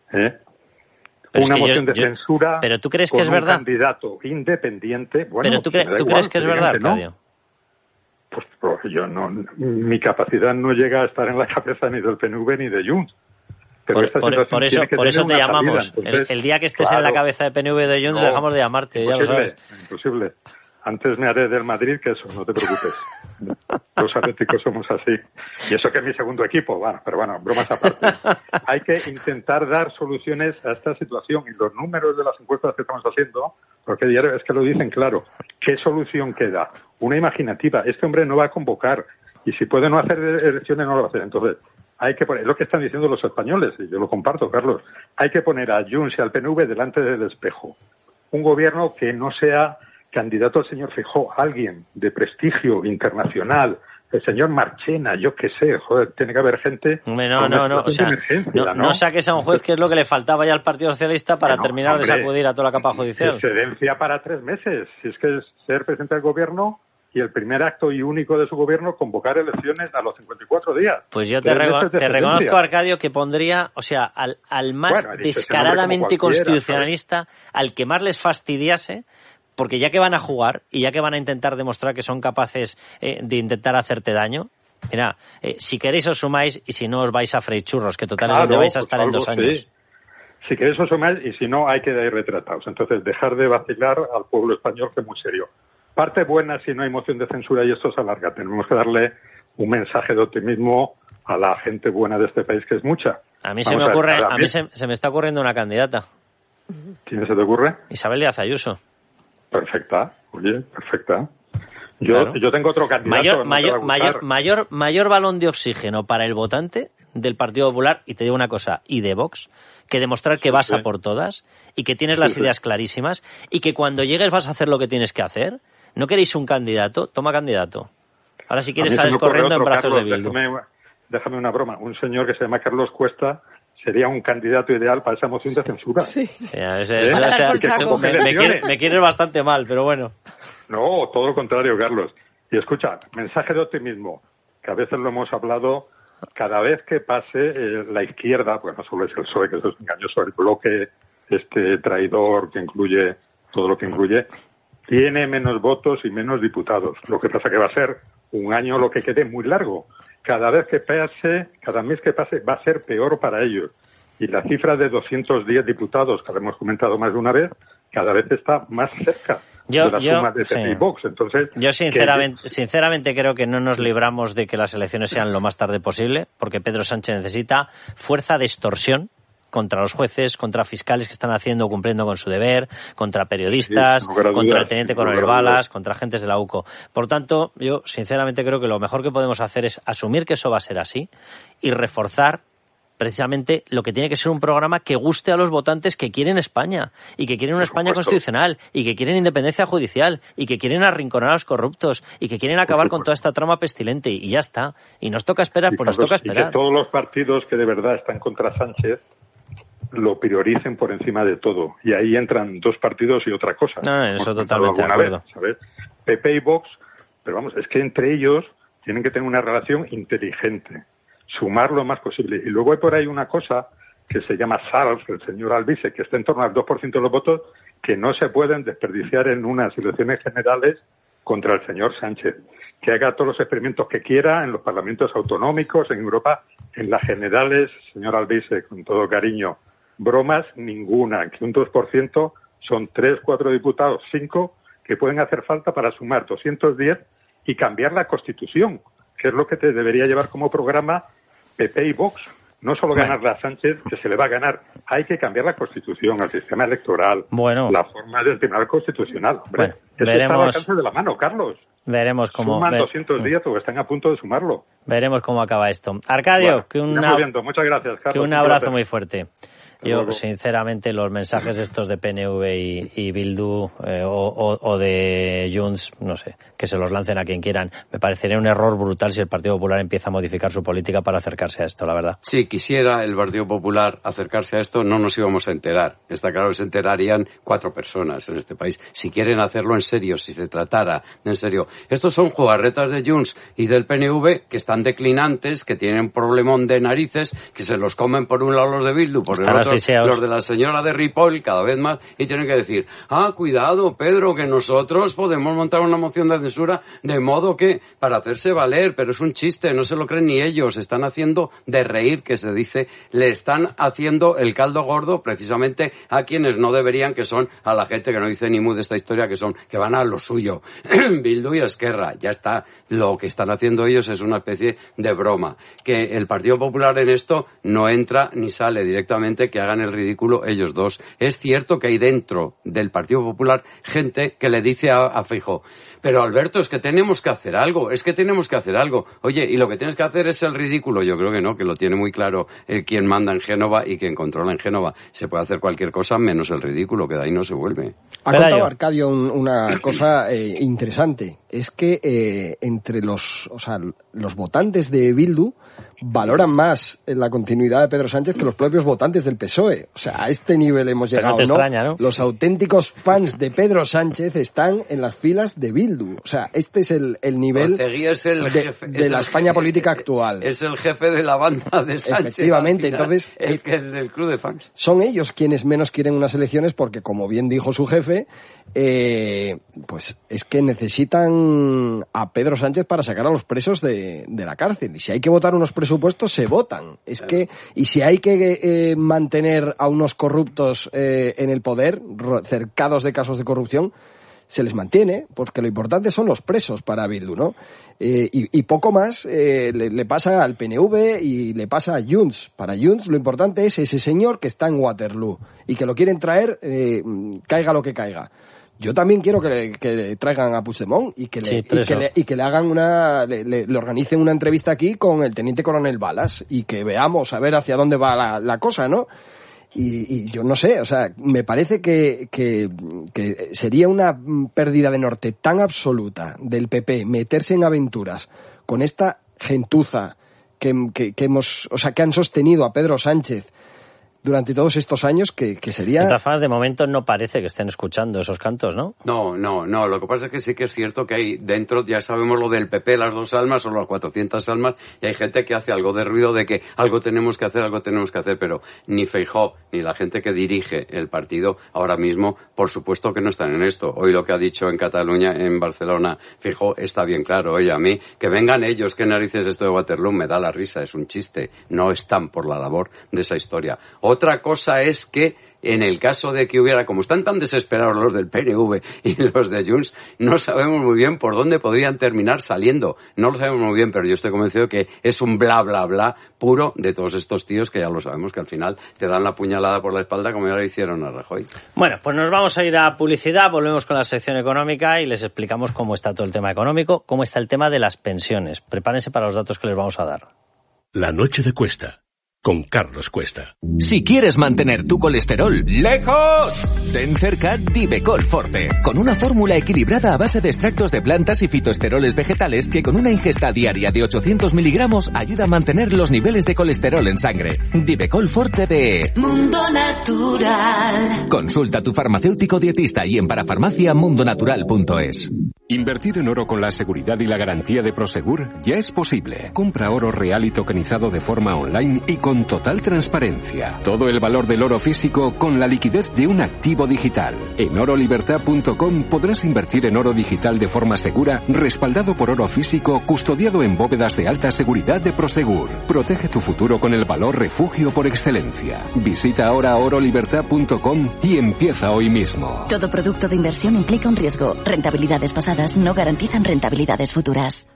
una moción de censura. ¿Pero tú crees que es verdad? Un candidato independiente. Bueno, ¿Pero tú crees que es verdad, Arcadio? Pues yo no. Mi capacidad no llega a estar en la cabeza ni del PNV ni de Junts. Pero por eso te llamamos. Entonces, el día que estés en la cabeza de PNV y de Junts dejamos de llamarte. Ya lo sabes. Imposible. Antes me haré del Madrid que eso, no te preocupes. Los atléticos somos así. Y eso que es mi segundo equipo, pero bromas aparte. Hay que intentar dar soluciones a esta situación y los números de las encuestas que estamos haciendo, porque diario es que lo dicen claro. ¿Qué solución queda? Una imaginativa. Este hombre no va a convocar y si puede no hacer elecciones no lo va a hacer. Entonces, hay que poner, es lo que están diciendo los españoles y yo lo comparto, Carlos. Hay que poner a Junts y al PNV delante del espejo. Un gobierno que no sea candidato al señor Feijóo, alguien de prestigio internacional, el señor Marchena, yo qué sé, tiene que haber gente... No saques a un juez que es lo que le faltaba ya al Partido Socialista para terminar de sacudir a toda la capa judicial. Excedencia para 3 meses, si es que es ser presidente del gobierno y el primer acto y único de su gobierno convocar elecciones a los 54 días. Pues yo te reconozco, Arcadio, que pondría, al más descaradamente constitucionalista, al que más les fastidiase, porque ya que van a jugar y ya que van a intentar demostrar que son capaces de intentar hacerte daño, mira, si queréis os sumáis y si no os vais a freír churros, que total es donde vais a estar en 2 años. Sí. Si queréis os sumáis y si no hay que ir retratados. Entonces dejar de vacilar al pueblo español, que es muy serio. Parte buena, si no hay moción de censura y esto se alarga, tenemos que darle un mensaje de optimismo a la gente buena de este país, que es mucha. A mí se me está ocurriendo una candidata. ¿Quién se te ocurre? Isabel Díaz Ayuso. Perfecta, perfecta. Yo tengo otro candidato. Mayor balón de oxígeno para el votante del Partido Popular, y te digo una cosa, y de Vox, que demostrar que vas a por todas y que tienes las ideas clarísimas y que cuando llegues vas a hacer lo que tienes que hacer. ¿No queréis un candidato? Toma candidato. Ahora si quieres sales corriendo en brazos de Bildu. Déjame una broma. Un señor que se llama Carlos Cuesta sería un candidato ideal para esa moción de censura. Sí. Me quieres bastante mal, pero bueno. No, todo lo contrario, Carlos. Y escucha, mensaje de optimismo, que a veces lo hemos hablado, cada vez que pase la izquierda, pues no solo es el PSOE, que eso es engañoso, el bloque traidor que incluye todo lo que incluye, tiene menos votos y menos diputados. Lo que pasa que va a ser un año lo que quede muy largo. Cada mes que pase, va a ser peor para ellos. Y la cifra de 210 diputados, que lo hemos comentado más de una vez, cada vez está más cerca de la suma de PP y Vox. Entonces, yo sinceramente creo que no nos libramos de que las elecciones sean lo más tarde posible, porque Pedro Sánchez necesita fuerza de extorsión contra los jueces, contra fiscales que están cumpliendo con su deber, contra periodistas, contra el teniente coronel Balas, contra agentes de la UCO. Por tanto, yo sinceramente creo que lo mejor que podemos hacer es asumir que eso va a ser así y reforzar precisamente lo que tiene que ser un programa que guste a los votantes que quieren España, y que quieren una España constitucional, y que quieren independencia judicial, y que quieren arrinconar a los corruptos, y que quieren acabar con toda esta trama pestilente, y ya está. Y nos toca esperar, pues nos toca esperar. Y que todos los partidos que de verdad están contra Sánchez lo prioricen por encima de todo. Y ahí entran dos partidos y otra cosa. No, eso totalmente de acuerdo. ¿Sabes? PP y Vox, pero vamos, es que entre ellos tienen que tener una relación inteligente, sumar lo más posible. Y luego hay por ahí una cosa que se llama SALF, el señor Alvise, que está en torno al 2% de los votos, que no se pueden desperdiciar en unas elecciones generales contra el señor Sánchez. Que haga todos los experimentos que quiera en los parlamentos autonómicos, en Europa, en las generales, señor Alvise, con todo cariño, bromas ninguna, que un 2% son 3, 4 diputados, 5, que pueden hacer falta para sumar 210 y cambiar la Constitución, que es lo que te debería llevar como programa PP y Vox. No solo ganarle a Sánchez, que se le va a ganar, hay que cambiar la Constitución, el sistema electoral, la forma del Tribunal Constitucional. Hombre, eso está al alcance de la mano, Carlos. Veremos cómo... Suman 210 o están a punto de sumarlo. Veremos cómo acaba esto. Arcadio, muchas gracias, Carlos. Que un abrazo muy fuerte. Yo, sinceramente, los mensajes estos de PNV y Bildu o de Junts, no sé, que se los lancen a quien quieran, me parecería un error brutal si el Partido Popular empieza a modificar su política para acercarse a esto, la verdad. Si quisiera el Partido Popular acercarse a esto, no nos íbamos a enterar. Está claro que se enterarían 4 personas en este país. Si quieren hacerlo en serio, si se tratara de en serio. Estos son jugarretas de Junts y del PNV que están declinantes, que tienen un problemón de narices, que se los comen por un lado los de Bildu, por el otro los de la señora de Ripoll, cada vez más, y tienen que decir, cuidado, Pedro, que nosotros podemos montar una moción de censura de modo que, para hacerse valer, pero es un chiste, no se lo creen ni ellos, están haciendo de reír, que se dice, le están haciendo el caldo gordo precisamente a quienes no deberían, que son a la gente que no dice ni mu de esta historia, que van a lo suyo, Bildu y Esquerra, ya está, lo que están haciendo ellos es una especie de broma, que el Partido Popular en esto no entra ni sale directamente, que hagan el ridículo ellos dos. Es cierto que hay dentro del Partido Popular gente que le dice a Feijóo, pero Alberto, es que tenemos que hacer algo, Oye, y lo que tienes que hacer es el ridículo. Yo creo que no, que lo tiene muy claro el quien manda en Génova y quien controla en Génova. Se puede hacer cualquier cosa menos el ridículo, que de ahí no se vuelve. Ha contado Arcadio una cosa interesante. Es que entre los votantes de Bildu valoran más la continuidad de Pedro Sánchez que los propios votantes del PSOE. O sea, a este nivel hemos llegado, ¿no? Los auténticos fans de Pedro Sánchez están en las filas de Bildu. O sea, este es el nivel de la España política actual. Es el jefe de la banda de Sánchez. Efectivamente, entonces... El del club de fans. Son ellos quienes menos quieren unas elecciones porque, como bien dijo su jefe, pues es que necesitan a Pedro Sánchez para sacar a los presos de la cárcel. Y si hay que votar unos presupuestos, se votan. Es que, y si hay que mantener a unos corruptos en el poder, cercados de casos de corrupción, se les mantiene, porque lo importante son los presos para Bildu, ¿no? Y poco más le pasa al PNV y le pasa a Junts. Para Junts lo importante es ese señor que está en Waterloo y que lo quieren traer, caiga lo que caiga. Yo también quiero que traigan a Puigdemont y que le hagan le organicen una entrevista aquí con el teniente coronel Balas y que veamos a ver hacia dónde va la cosa, ¿no? Y yo no sé, o sea, me parece que sería una pérdida de norte tan absoluta del PP meterse en aventuras con esta gentuza que han sostenido a Pedro Sánchez durante todos estos años, que sería... De todas formas, de momento no parece que estén escuchando esos cantos, ¿no? No. Lo que pasa es que sí que es cierto que hay dentro, ya sabemos lo del PP, las 2 almas o las 400 almas, y hay gente que hace algo de ruido de que algo tenemos que hacer, pero ni Feijóo ni la gente que dirige el partido ahora mismo, por supuesto que no están en esto. Hoy lo que ha dicho en Cataluña, en Barcelona, Feijóo, está bien claro. Oye, a mí, que vengan ellos, qué narices esto de Waterloo, me da la risa, es un chiste. No están por la labor de esa historia. Otra cosa es que en el caso de que hubiera, como están tan desesperados los del PNV y los de Junts, no sabemos muy bien por dónde podrían terminar saliendo. No lo sabemos muy bien, pero yo estoy convencido que es un bla, bla, bla puro de todos estos tíos que ya lo sabemos, que al final te dan la puñalada por la espalda como ya le hicieron a Rajoy. Bueno, pues nos vamos a ir a publicidad, volvemos con la sección económica y les explicamos cómo está todo el tema económico, cómo está el tema de las pensiones. Prepárense para los datos que les vamos a dar. La noche de Cuesta, con Carlos Cuesta. Si quieres mantener tu colesterol lejos, ten cerca Divecol Forte, con una fórmula equilibrada a base de extractos de plantas y fitoesteroles vegetales que con una ingesta diaria de 800 miligramos ayuda a mantener los niveles de colesterol en sangre. Divecol Forte de Mundo Natural. Consulta a tu farmacéutico dietista y en parafarmaciamundonatural.es. Invertir en oro con la seguridad y la garantía de Prosegur ya es posible. Compra oro real y tokenizado de forma online y con total transparencia. Todo el valor del oro físico con la liquidez de un activo digital. En orolibertad.com podrás invertir en oro digital de forma segura, respaldado por oro físico, custodiado en bóvedas de alta seguridad de Prosegur. Protege tu futuro con el valor refugio por excelencia. Visita ahora orolibertad.com y empieza hoy mismo. Todo producto de inversión implica un riesgo. Rentabilidades pasadas no garantizan rentabilidades futuras.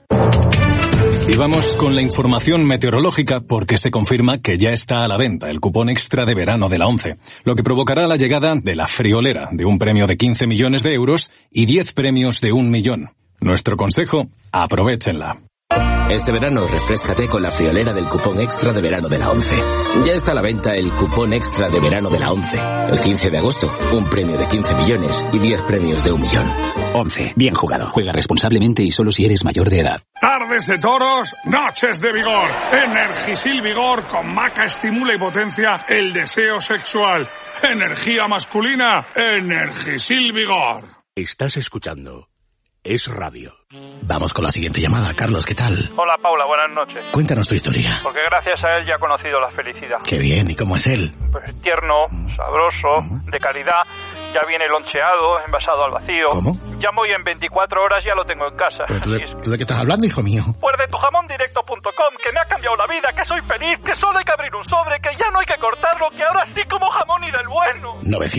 Y vamos con la información meteorológica porque se confirma que ya está a la venta el cupón extra de verano de la ONCE, lo que provocará la llegada de la friolera de un premio de 15 millones de euros y 10 premios de 1 millón. Nuestro consejo, aprovéchenla. Este verano refréscate con la friolera del cupón extra de verano de la ONCE. Ya está a la venta el cupón extra de verano de la ONCE. El 15 de agosto, un premio de 15 millones y 10 premios de 1 millón. ONCE, bien jugado. Juega responsablemente y solo si eres mayor de edad. Tardes de toros, noches de vigor. Energisil Vigor con maca estimula y potencia el deseo sexual. Energía masculina, Energisil Vigor. Estás escuchando Es Radio. Vamos con la siguiente llamada. Carlos, ¿qué tal? Hola, Paula, buenas noches. Cuéntanos tu historia. Porque gracias a él ya he conocido la felicidad. Qué bien, ¿y cómo es él? Pues tierno, sabroso, de calidad, ya viene loncheado, envasado al vacío. ¿Cómo? Llamo y en 24 horas ya lo tengo en casa. ¿Pero tú de qué estás hablando, hijo mío? Pues de tujamondirecto.com, que me ha cambiado la vida, que soy feliz, que solo hay que abrir un sobre, que ya no hay que cortarlo, que ahora sí como jamón y del bueno.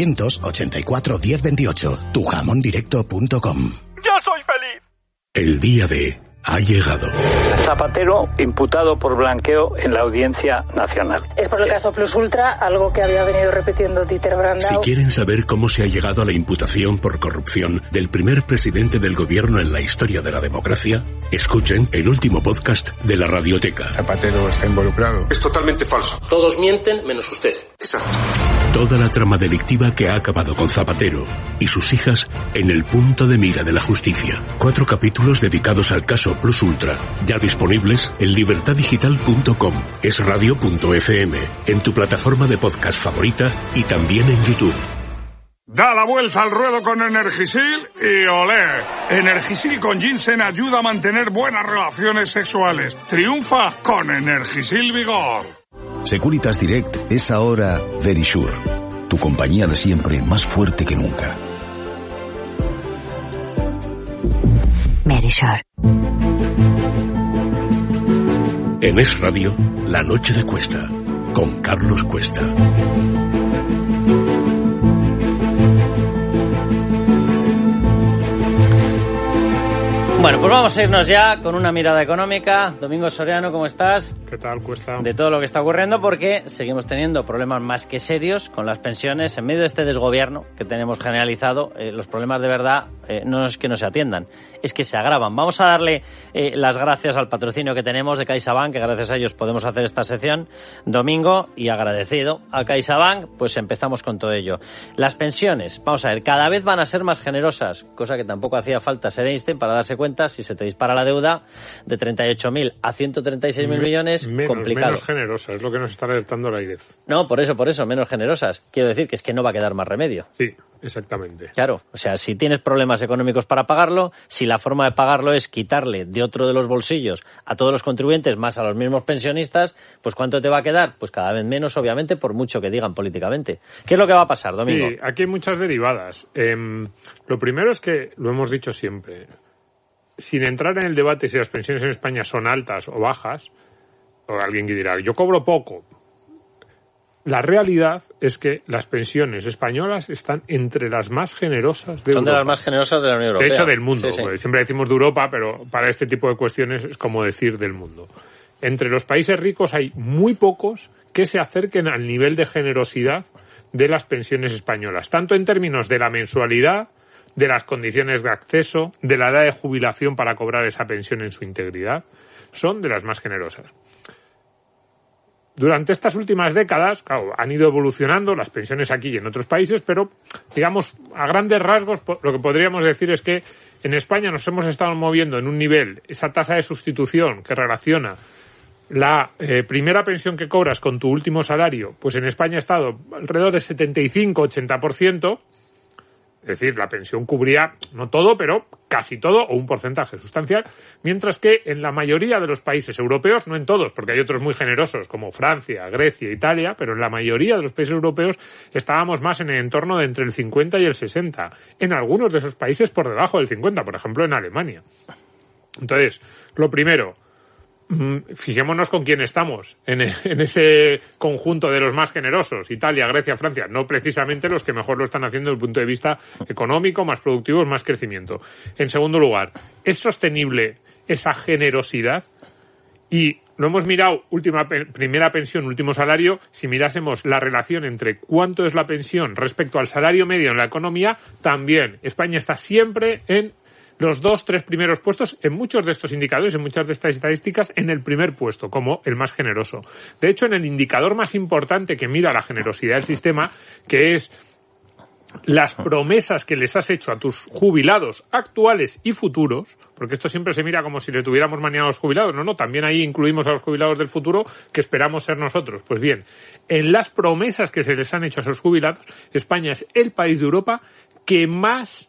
984 1028, tujamondirecto.com. ¡Ya soy feliz! El día de ha llegado. Zapatero imputado por blanqueo en la Audiencia Nacional. Es por el caso Plus Ultra, algo que había venido repitiendo Dieter Brandau. Si quieren saber cómo se ha llegado a la imputación por corrupción del primer presidente del gobierno en la historia de la democracia, escuchen el último podcast de la Radioteca. Zapatero está involucrado. Es totalmente falso. Todos mienten menos usted. Exacto. Toda la trama delictiva que ha acabado con Zapatero y sus hijas en el punto de mira de la justicia. 4 capítulos dedicados al caso Plus Ultra, ya disponibles en libertaddigital.com, esradio.fm, en tu plataforma de podcast favorita y también en YouTube. Da la vuelta al ruedo con Energisil y olé. Energisil con ginseng ayuda a mantener buenas relaciones sexuales. Triunfa con Energisil Vigor. Securitas Direct es ahora Verisure, tu compañía de siempre más fuerte que nunca. Verisure. En Es Radio, La Noche de Cuesta, con Carlos Cuesta. Bueno, pues vamos a irnos ya con una mirada económica. Domingo Soriano, ¿cómo estás? ¿Qué tal, Cuesta? De todo lo que está ocurriendo, porque seguimos teniendo problemas más que serios con las pensiones. En medio de este desgobierno que tenemos generalizado, los problemas de verdad no es que no se atiendan, es que se agravan. Vamos a darle las gracias al patrocinio que tenemos de CaixaBank, que gracias a ellos podemos hacer esta sección, Domingo, y agradecido a CaixaBank, pues empezamos con todo ello. Las pensiones, vamos a ver, cada vez van a ser más generosas, cosa que tampoco hacía falta ser Einstein para darse cuenta. Si se te dispara la deuda de 38.000 a 136.000 millones, complicado. Menos generosa, es lo que nos está alertando la AIREF. No, por eso, menos generosas. Quiero decir que es que no va a quedar más remedio. Sí, exactamente. Claro, o sea, si tienes problemas económicos para pagarlo, si la forma de pagarlo es quitarle de otro de los bolsillos a todos los contribuyentes más a los mismos pensionistas, pues ¿cuánto te va a quedar? Pues cada vez menos, obviamente, por mucho que digan políticamente. ¿Qué es lo que va a pasar, Domingo? Sí, aquí hay muchas derivadas. Lo primero es que, lo hemos dicho siempre, sin entrar en el debate si las pensiones en España son altas o bajas, o alguien que dirá, yo cobro poco. La realidad es que las pensiones españolas están entre las más generosas de Europa. Son de las más generosas de la Unión Europea. De hecho, del mundo. Sí, sí. Siempre decimos de Europa, pero para este tipo de cuestiones es como decir del mundo. Entre los países ricos hay muy pocos que se acerquen al nivel de generosidad de las pensiones españolas, tanto en términos de la mensualidad, de las condiciones de acceso, de la edad de jubilación para cobrar esa pensión en su integridad, son de las más generosas. Durante estas últimas décadas, claro, han ido evolucionando las pensiones aquí y en otros países, pero, digamos, a grandes rasgos, lo que podríamos decir es que en España nos hemos estado moviendo en un nivel, esa tasa de sustitución que relaciona la primera pensión que cobras con tu último salario, pues en España ha estado alrededor del 75-80%, es decir, la pensión cubría no todo, pero casi todo, o un porcentaje sustancial, mientras que en la mayoría de los países europeos, no en todos, porque hay otros muy generosos como Francia, Grecia, Italia, pero en la mayoría de los países europeos estábamos más en el entorno de entre el 50 y el 60. En algunos de esos países por debajo del 50, por ejemplo en Alemania. Entonces, lo primero, fijémonos con quién estamos en ese conjunto de los más generosos, Italia, Grecia, Francia, no precisamente los que mejor lo están haciendo desde el punto de vista económico, más productivos, más crecimiento. En segundo lugar, ¿es sostenible esa generosidad? Y lo hemos mirado, primera pensión, último salario, si mirásemos la relación entre cuánto es la pensión respecto al salario medio en la economía, también España está siempre en los 2-3 primeros puestos en muchos de estos indicadores, en muchas de estas estadísticas, en el primer puesto, como el más generoso. De hecho, en el indicador más importante que mira la generosidad del sistema, que es las promesas que les has hecho a tus jubilados actuales y futuros, porque esto siempre se mira como si le tuviéramos manía a los jubilados, no, también ahí incluimos a los jubilados del futuro que esperamos ser nosotros. Pues bien, en las promesas que se les han hecho a esos jubilados, España es el país de Europa que más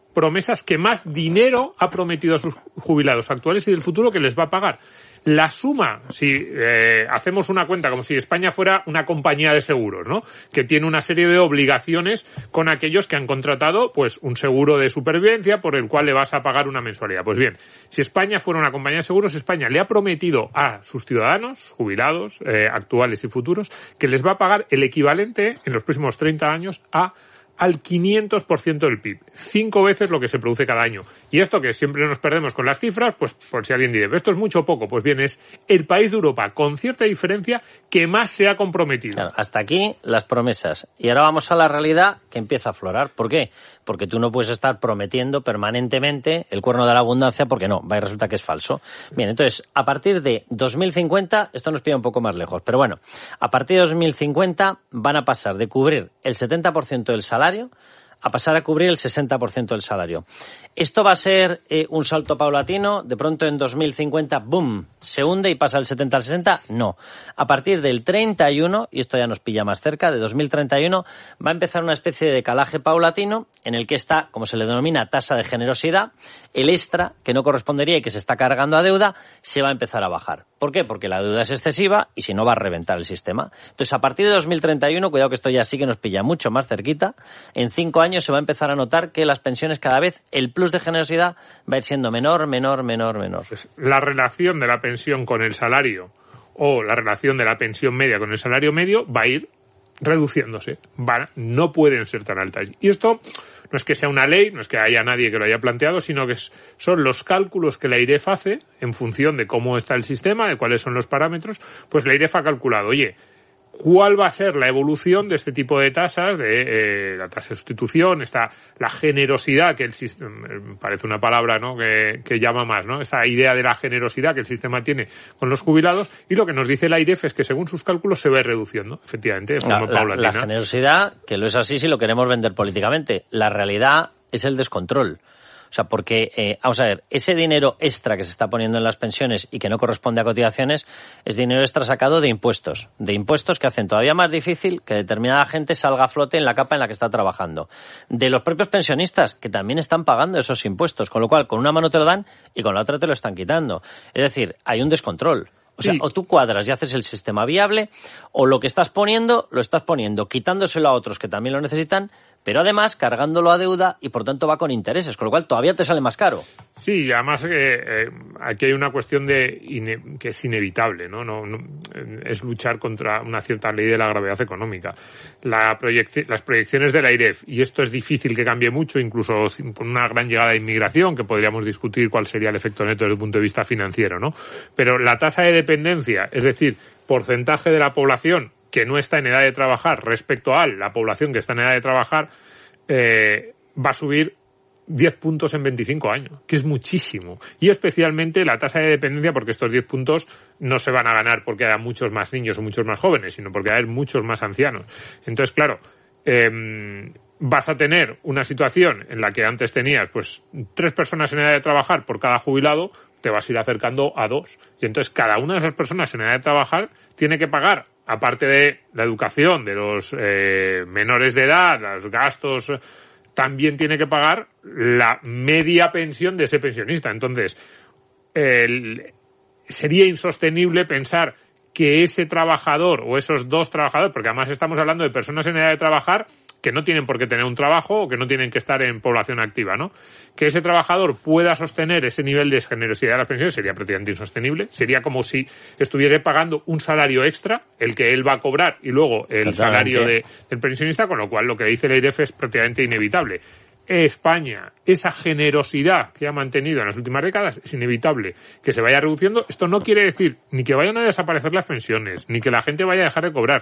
dinero ha prometido a sus jubilados actuales y del futuro que les va a pagar. La suma, si hacemos una cuenta como si España fuera una compañía de seguros, ¿no? Que tiene una serie de obligaciones con aquellos que han contratado, pues, un seguro de supervivencia por el cual le vas a pagar una mensualidad. Pues bien, si España fuera una compañía de seguros, España le ha prometido a sus ciudadanos, jubilados, actuales y futuros, que les va a pagar el equivalente en los próximos 30 años al 500% del PIB, 5 veces lo que se produce cada año. Y esto que siempre nos perdemos con las cifras, pues por si alguien dice, ¿esto es mucho o poco? Pues bien, es el país de Europa, con cierta diferencia, que más se ha comprometido. Claro, hasta aquí las promesas. Y ahora vamos a la realidad que empieza a aflorar. ¿Por qué? Porque tú no puedes estar prometiendo permanentemente el cuerno de la abundancia, porque no, va y resulta que es falso. Bien, entonces, a partir de 2050, esto nos pilla un poco más lejos, pero bueno, a partir de 2050 van a pasar de cubrir el 70% del salario a pasar a cubrir el 60% del salario. ¿Esto va a ser un salto paulatino? ¿De pronto en 2050, boom, se hunde y pasa del 70 al 60? No. A partir del 31, y esto ya nos pilla más cerca, de 2031, va a empezar una especie de decalaje paulatino en el que está, como se le denomina, tasa de generosidad, el extra, que no correspondería y que se está cargando a deuda, se va a empezar a bajar. ¿Por qué? Porque la deuda es excesiva y si no va a reventar el sistema. Entonces, a partir de 2031, cuidado que esto ya sí que nos pilla mucho más cerquita, en 5 años se va a empezar a notar que las pensiones cada vez, el plus de generosidad va a ir siendo menor. La relación de la pensión con el salario o la relación de la pensión media con el salario medio va a ir reduciéndose. No pueden ser tan altas. Y esto no es que sea una ley, no es que haya nadie que lo haya planteado, sino que son los cálculos que la IREF hace en función de cómo está el sistema, de cuáles son los parámetros. Pues la IREF ha calculado, oye, ¿cuál va a ser la evolución de este tipo de tasas, de la tasa de sustitución, la generosidad, que el sistema, parece una palabra, ¿no?, que llama más, ¿no?, esa idea de la generosidad que el sistema tiene con los jubilados? Y lo que nos dice la IREF es que según sus cálculos se va reduciendo, efectivamente, de forma paulatina. La generosidad, que lo es así si lo queremos vender políticamente. La realidad es el descontrol. O sea, porque, vamos a ver, ese dinero extra que se está poniendo en las pensiones y que no corresponde a cotizaciones es dinero extra sacado de impuestos que hacen todavía más difícil que determinada gente salga a flote en la capa en la que está trabajando. De los propios pensionistas, que también están pagando esos impuestos, con lo cual con una mano te lo dan y con la otra te lo están quitando. Es decir, hay un descontrol. O sea, o tú cuadras y haces el sistema viable, o lo que estás poniendo, lo estás poniendo quitándoselo a otros que también lo necesitan, pero además cargándolo a deuda y por tanto va con intereses, con lo cual todavía te sale más caro. Sí, además aquí hay una cuestión que es inevitable, ¿no? Es luchar contra una cierta ley de la gravedad económica. Las proyecciones de la IREF, y esto es difícil que cambie mucho, incluso con una gran llegada de inmigración, que podríamos discutir cuál sería el efecto neto desde el punto de vista financiero, ¿no? Pero la tasa de dependencia, es decir, porcentaje de la población que no está en edad de trabajar respecto a la población que está en edad de trabajar, va a subir 10 puntos en 25 años, que es muchísimo. Y especialmente la tasa de dependencia, porque estos 10 puntos no se van a ganar porque haya muchos más niños o muchos más jóvenes, sino porque hay muchos más ancianos. Entonces, claro, vas a tener una situación en la que antes tenías pues 3 personas en edad de trabajar por cada jubilado, te vas a ir acercando a 2. Y entonces cada una de esas personas en edad de trabajar tiene que pagar, aparte de la educación de los menores de edad, los gastos, también tiene que pagar la media pensión de ese pensionista. Entonces, sería insostenible pensar que ese trabajador o esos 2 trabajadores, porque además estamos hablando de personas en edad de trabajar que no tienen por qué tener un trabajo o que no tienen que estar en población activa, ¿no? Que ese trabajador pueda sostener ese nivel de generosidad de las pensiones sería prácticamente insostenible. Sería como si estuviera pagando un salario extra, el que él va a cobrar, y luego el salario del pensionista, con lo cual lo que dice la IREF es prácticamente inevitable. España, esa generosidad que ha mantenido en las últimas décadas, es inevitable que se vaya reduciendo. Esto no quiere decir ni que vayan a desaparecer las pensiones, ni que la gente vaya a dejar de cobrar,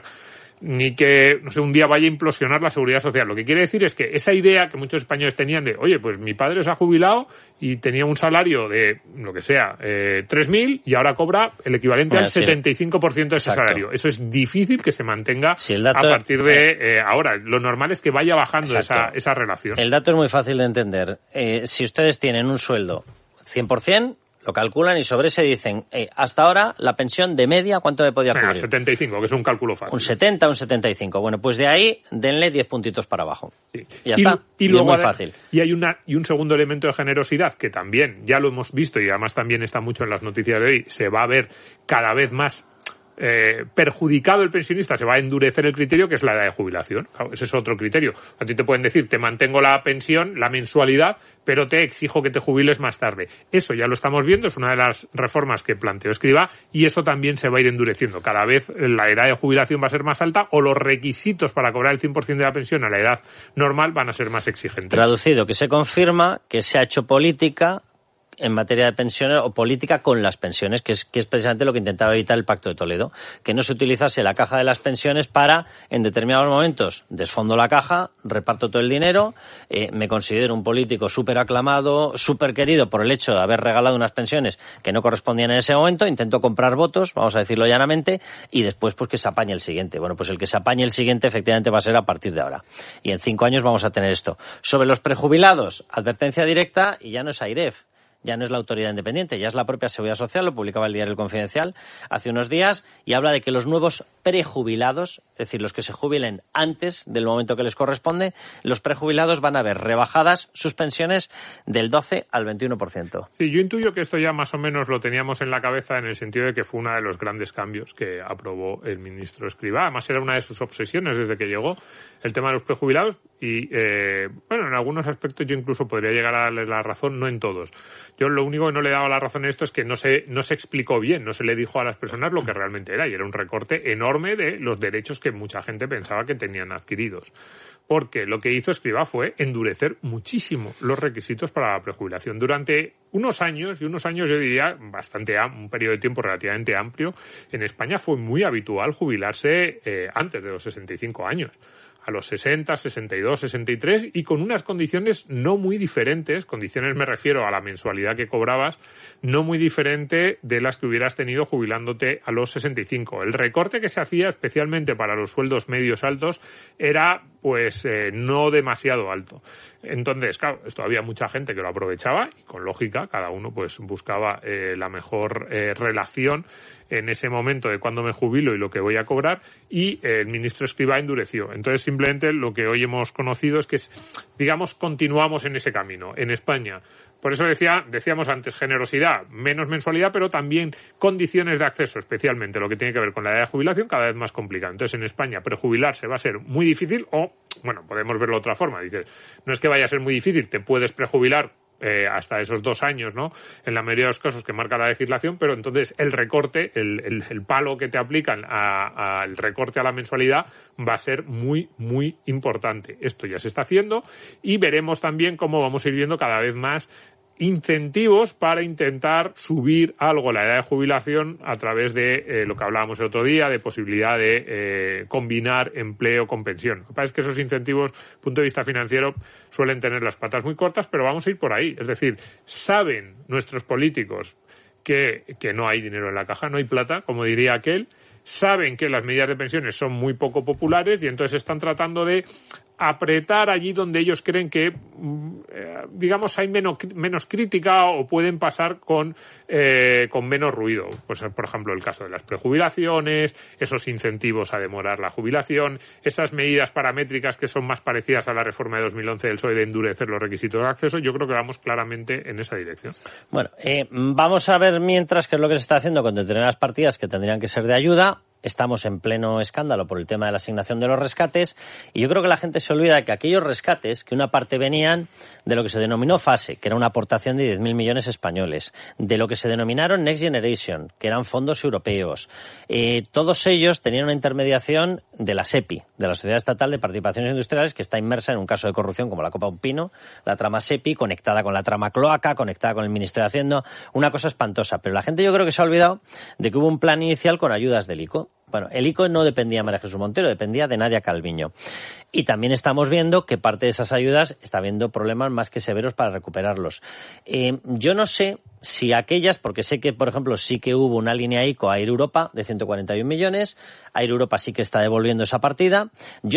ni que, no sé, un día vaya a implosionar la seguridad social. Lo que quiere decir es que esa idea que muchos españoles tenían de, oye, pues mi padre se ha jubilado y tenía un salario de, lo que sea, 3.000 y ahora cobra el equivalente al 75% de ese salario. Eso es difícil que se mantenga a partir de ahora. Lo normal es que vaya bajando esa relación. El dato es muy fácil de entender. Si ustedes tienen un sueldo 100%, lo calculan y sobre ese dicen, hasta ahora la pensión de media, ¿cuánto me podía cubrir? 75, que es un cálculo fácil. Un 70, un 75. Bueno, pues de ahí denle 10 puntitos para abajo. Sí. Y ya está. Y luego es muy fácil. Y hay un segundo elemento de generosidad que también ya lo hemos visto y además también está mucho en las noticias de hoy. Se va a ver cada vez más perjudicado el pensionista, se va a endurecer el criterio, que es la edad de jubilación. Claro, ese es otro criterio. A ti te pueden decir, te mantengo la pensión, la mensualidad, pero te exijo que te jubiles más tarde. Eso ya lo estamos viendo, es una de las reformas que planteó Escrivá, y eso también se va a ir endureciendo. Cada vez la edad de jubilación va a ser más alta, o los requisitos para cobrar el 100% de la pensión a la edad normal van a ser más exigentes. Traducido, que se confirma que se ha hecho política en materia de pensiones o política con las pensiones, que es precisamente lo que intentaba evitar el Pacto de Toledo, que no se utilizase la caja de las pensiones para, en determinados momentos, desfondo la caja, reparto todo el dinero, me considero un político súper aclamado, súper querido por el hecho de haber regalado unas pensiones que no correspondían en ese momento, intento comprar votos, vamos a decirlo llanamente, y después pues que se apañe el siguiente. Bueno, pues el que se apañe el siguiente efectivamente va a ser a partir de ahora. Y en 5 años vamos a tener esto. Sobre los prejubilados, advertencia directa, y ya no es AIREF. Ya no es la autoridad independiente, ya es la propia Seguridad Social, lo publicaba el diario El Confidencial hace unos días, y habla de que los nuevos prejubilados, es decir, los que se jubilen antes del momento que les corresponde, los prejubilados van a ver rebajadas sus pensiones del 12 al 21%. Sí, yo intuyo que esto ya más o menos lo teníamos en la cabeza, en el sentido de que fue uno de los grandes cambios que aprobó el ministro Escrivá. Además era una de sus obsesiones desde que llegó, el tema de los prejubilados, y bueno, en algunos aspectos yo incluso podría llegar a darle la razón, no en todos. Yo lo único que no le daba la razón a esto es que no se explicó bien, no se le dijo a las personas lo que realmente era, y era un recorte enorme de los derechos que mucha gente pensaba que tenían adquiridos. Porque lo que hizo Escrivá fue endurecer muchísimo los requisitos para la prejubilación. Durante unos años, yo diría un periodo de tiempo relativamente amplio, en España fue muy habitual jubilarse antes de los 65 años. A los 60, 62, 63, y con unas condiciones no muy diferentes, condiciones me refiero a la mensualidad que cobrabas, no muy diferente de las que hubieras tenido jubilándote a los 65. El recorte que se hacía especialmente para los sueldos medios altos era pues no demasiado alto. Entonces, claro, esto había mucha gente que lo aprovechaba y con lógica cada uno pues buscaba la mejor relación en ese momento de cuándo me jubilo y lo que voy a cobrar, y el ministro Escrivá endureció. Entonces, simplemente lo que hoy hemos conocido es que, digamos, continuamos en ese camino. En España, por eso decíamos antes, generosidad, menos mensualidad, pero también condiciones de acceso, especialmente lo que tiene que ver con la edad de jubilación, cada vez más complicado. Entonces, en España, prejubilarse va a ser muy difícil, o, bueno, podemos verlo de otra forma. Dices, no es que vaya a ser muy difícil, te puedes prejubilar hasta esos 2 años, ¿no? En la mayoría de los casos que marca la legislación, pero entonces el recorte, el palo que te aplican al recorte a la mensualidad va a ser muy, muy importante. Esto ya se está haciendo, y veremos también cómo vamos a ir viendo cada vez más incentivos para intentar subir algo la edad de jubilación a través de lo que hablábamos el otro día, de posibilidad de combinar empleo con pensión. Lo que pasa es que esos incentivos, desde el punto de vista financiero, suelen tener las patas muy cortas, pero vamos a ir por ahí. Es decir, saben nuestros políticos que no hay dinero en la caja, no hay plata, como diría aquel, saben que las medidas de pensiones son muy poco populares y entonces están tratando de apretar allí donde ellos creen que, digamos, hay menos crítica o pueden pasar con menos ruido. Pues, por ejemplo, el caso de las prejubilaciones, esos incentivos a demorar la jubilación, estas medidas paramétricas que son más parecidas a la reforma de 2011 del PSOE de endurecer los requisitos de acceso. Yo creo que vamos claramente en esa dirección. Bueno, vamos a ver mientras qué es lo que se está haciendo con determinadas partidas que tendrían que ser de ayuda. Estamos en pleno escándalo por el tema de la asignación de los rescates y yo creo que la gente se olvida de que aquellos rescates, que una parte venían de lo que se denominó FASE, que era una aportación de 10.000 millones españoles, de lo que se denominaron Next Generation, que eran fondos europeos. Todos ellos tenían una intermediación de la SEPI, de la Sociedad Estatal de Participaciones Industriales, que está inmersa en un caso de corrupción como la Copa Un Pino, la trama SEPI, conectada con la trama Cloaca, conectada con el Ministerio de Hacienda, una cosa espantosa. Pero la gente yo creo que se ha olvidado de que hubo un plan inicial con ayudas del ICO. Bueno, el ICO no dependía de María Jesús Montero, dependía de Nadia Calviño. Y también estamos viendo que parte de esas ayudas está habiendo problemas más que severos para recuperarlos. Yo no sé si aquellas, porque sé que, por ejemplo, sí que hubo una línea ICO a Air Europa de 141 millones, Air Europa sí que está devolviendo esa partida.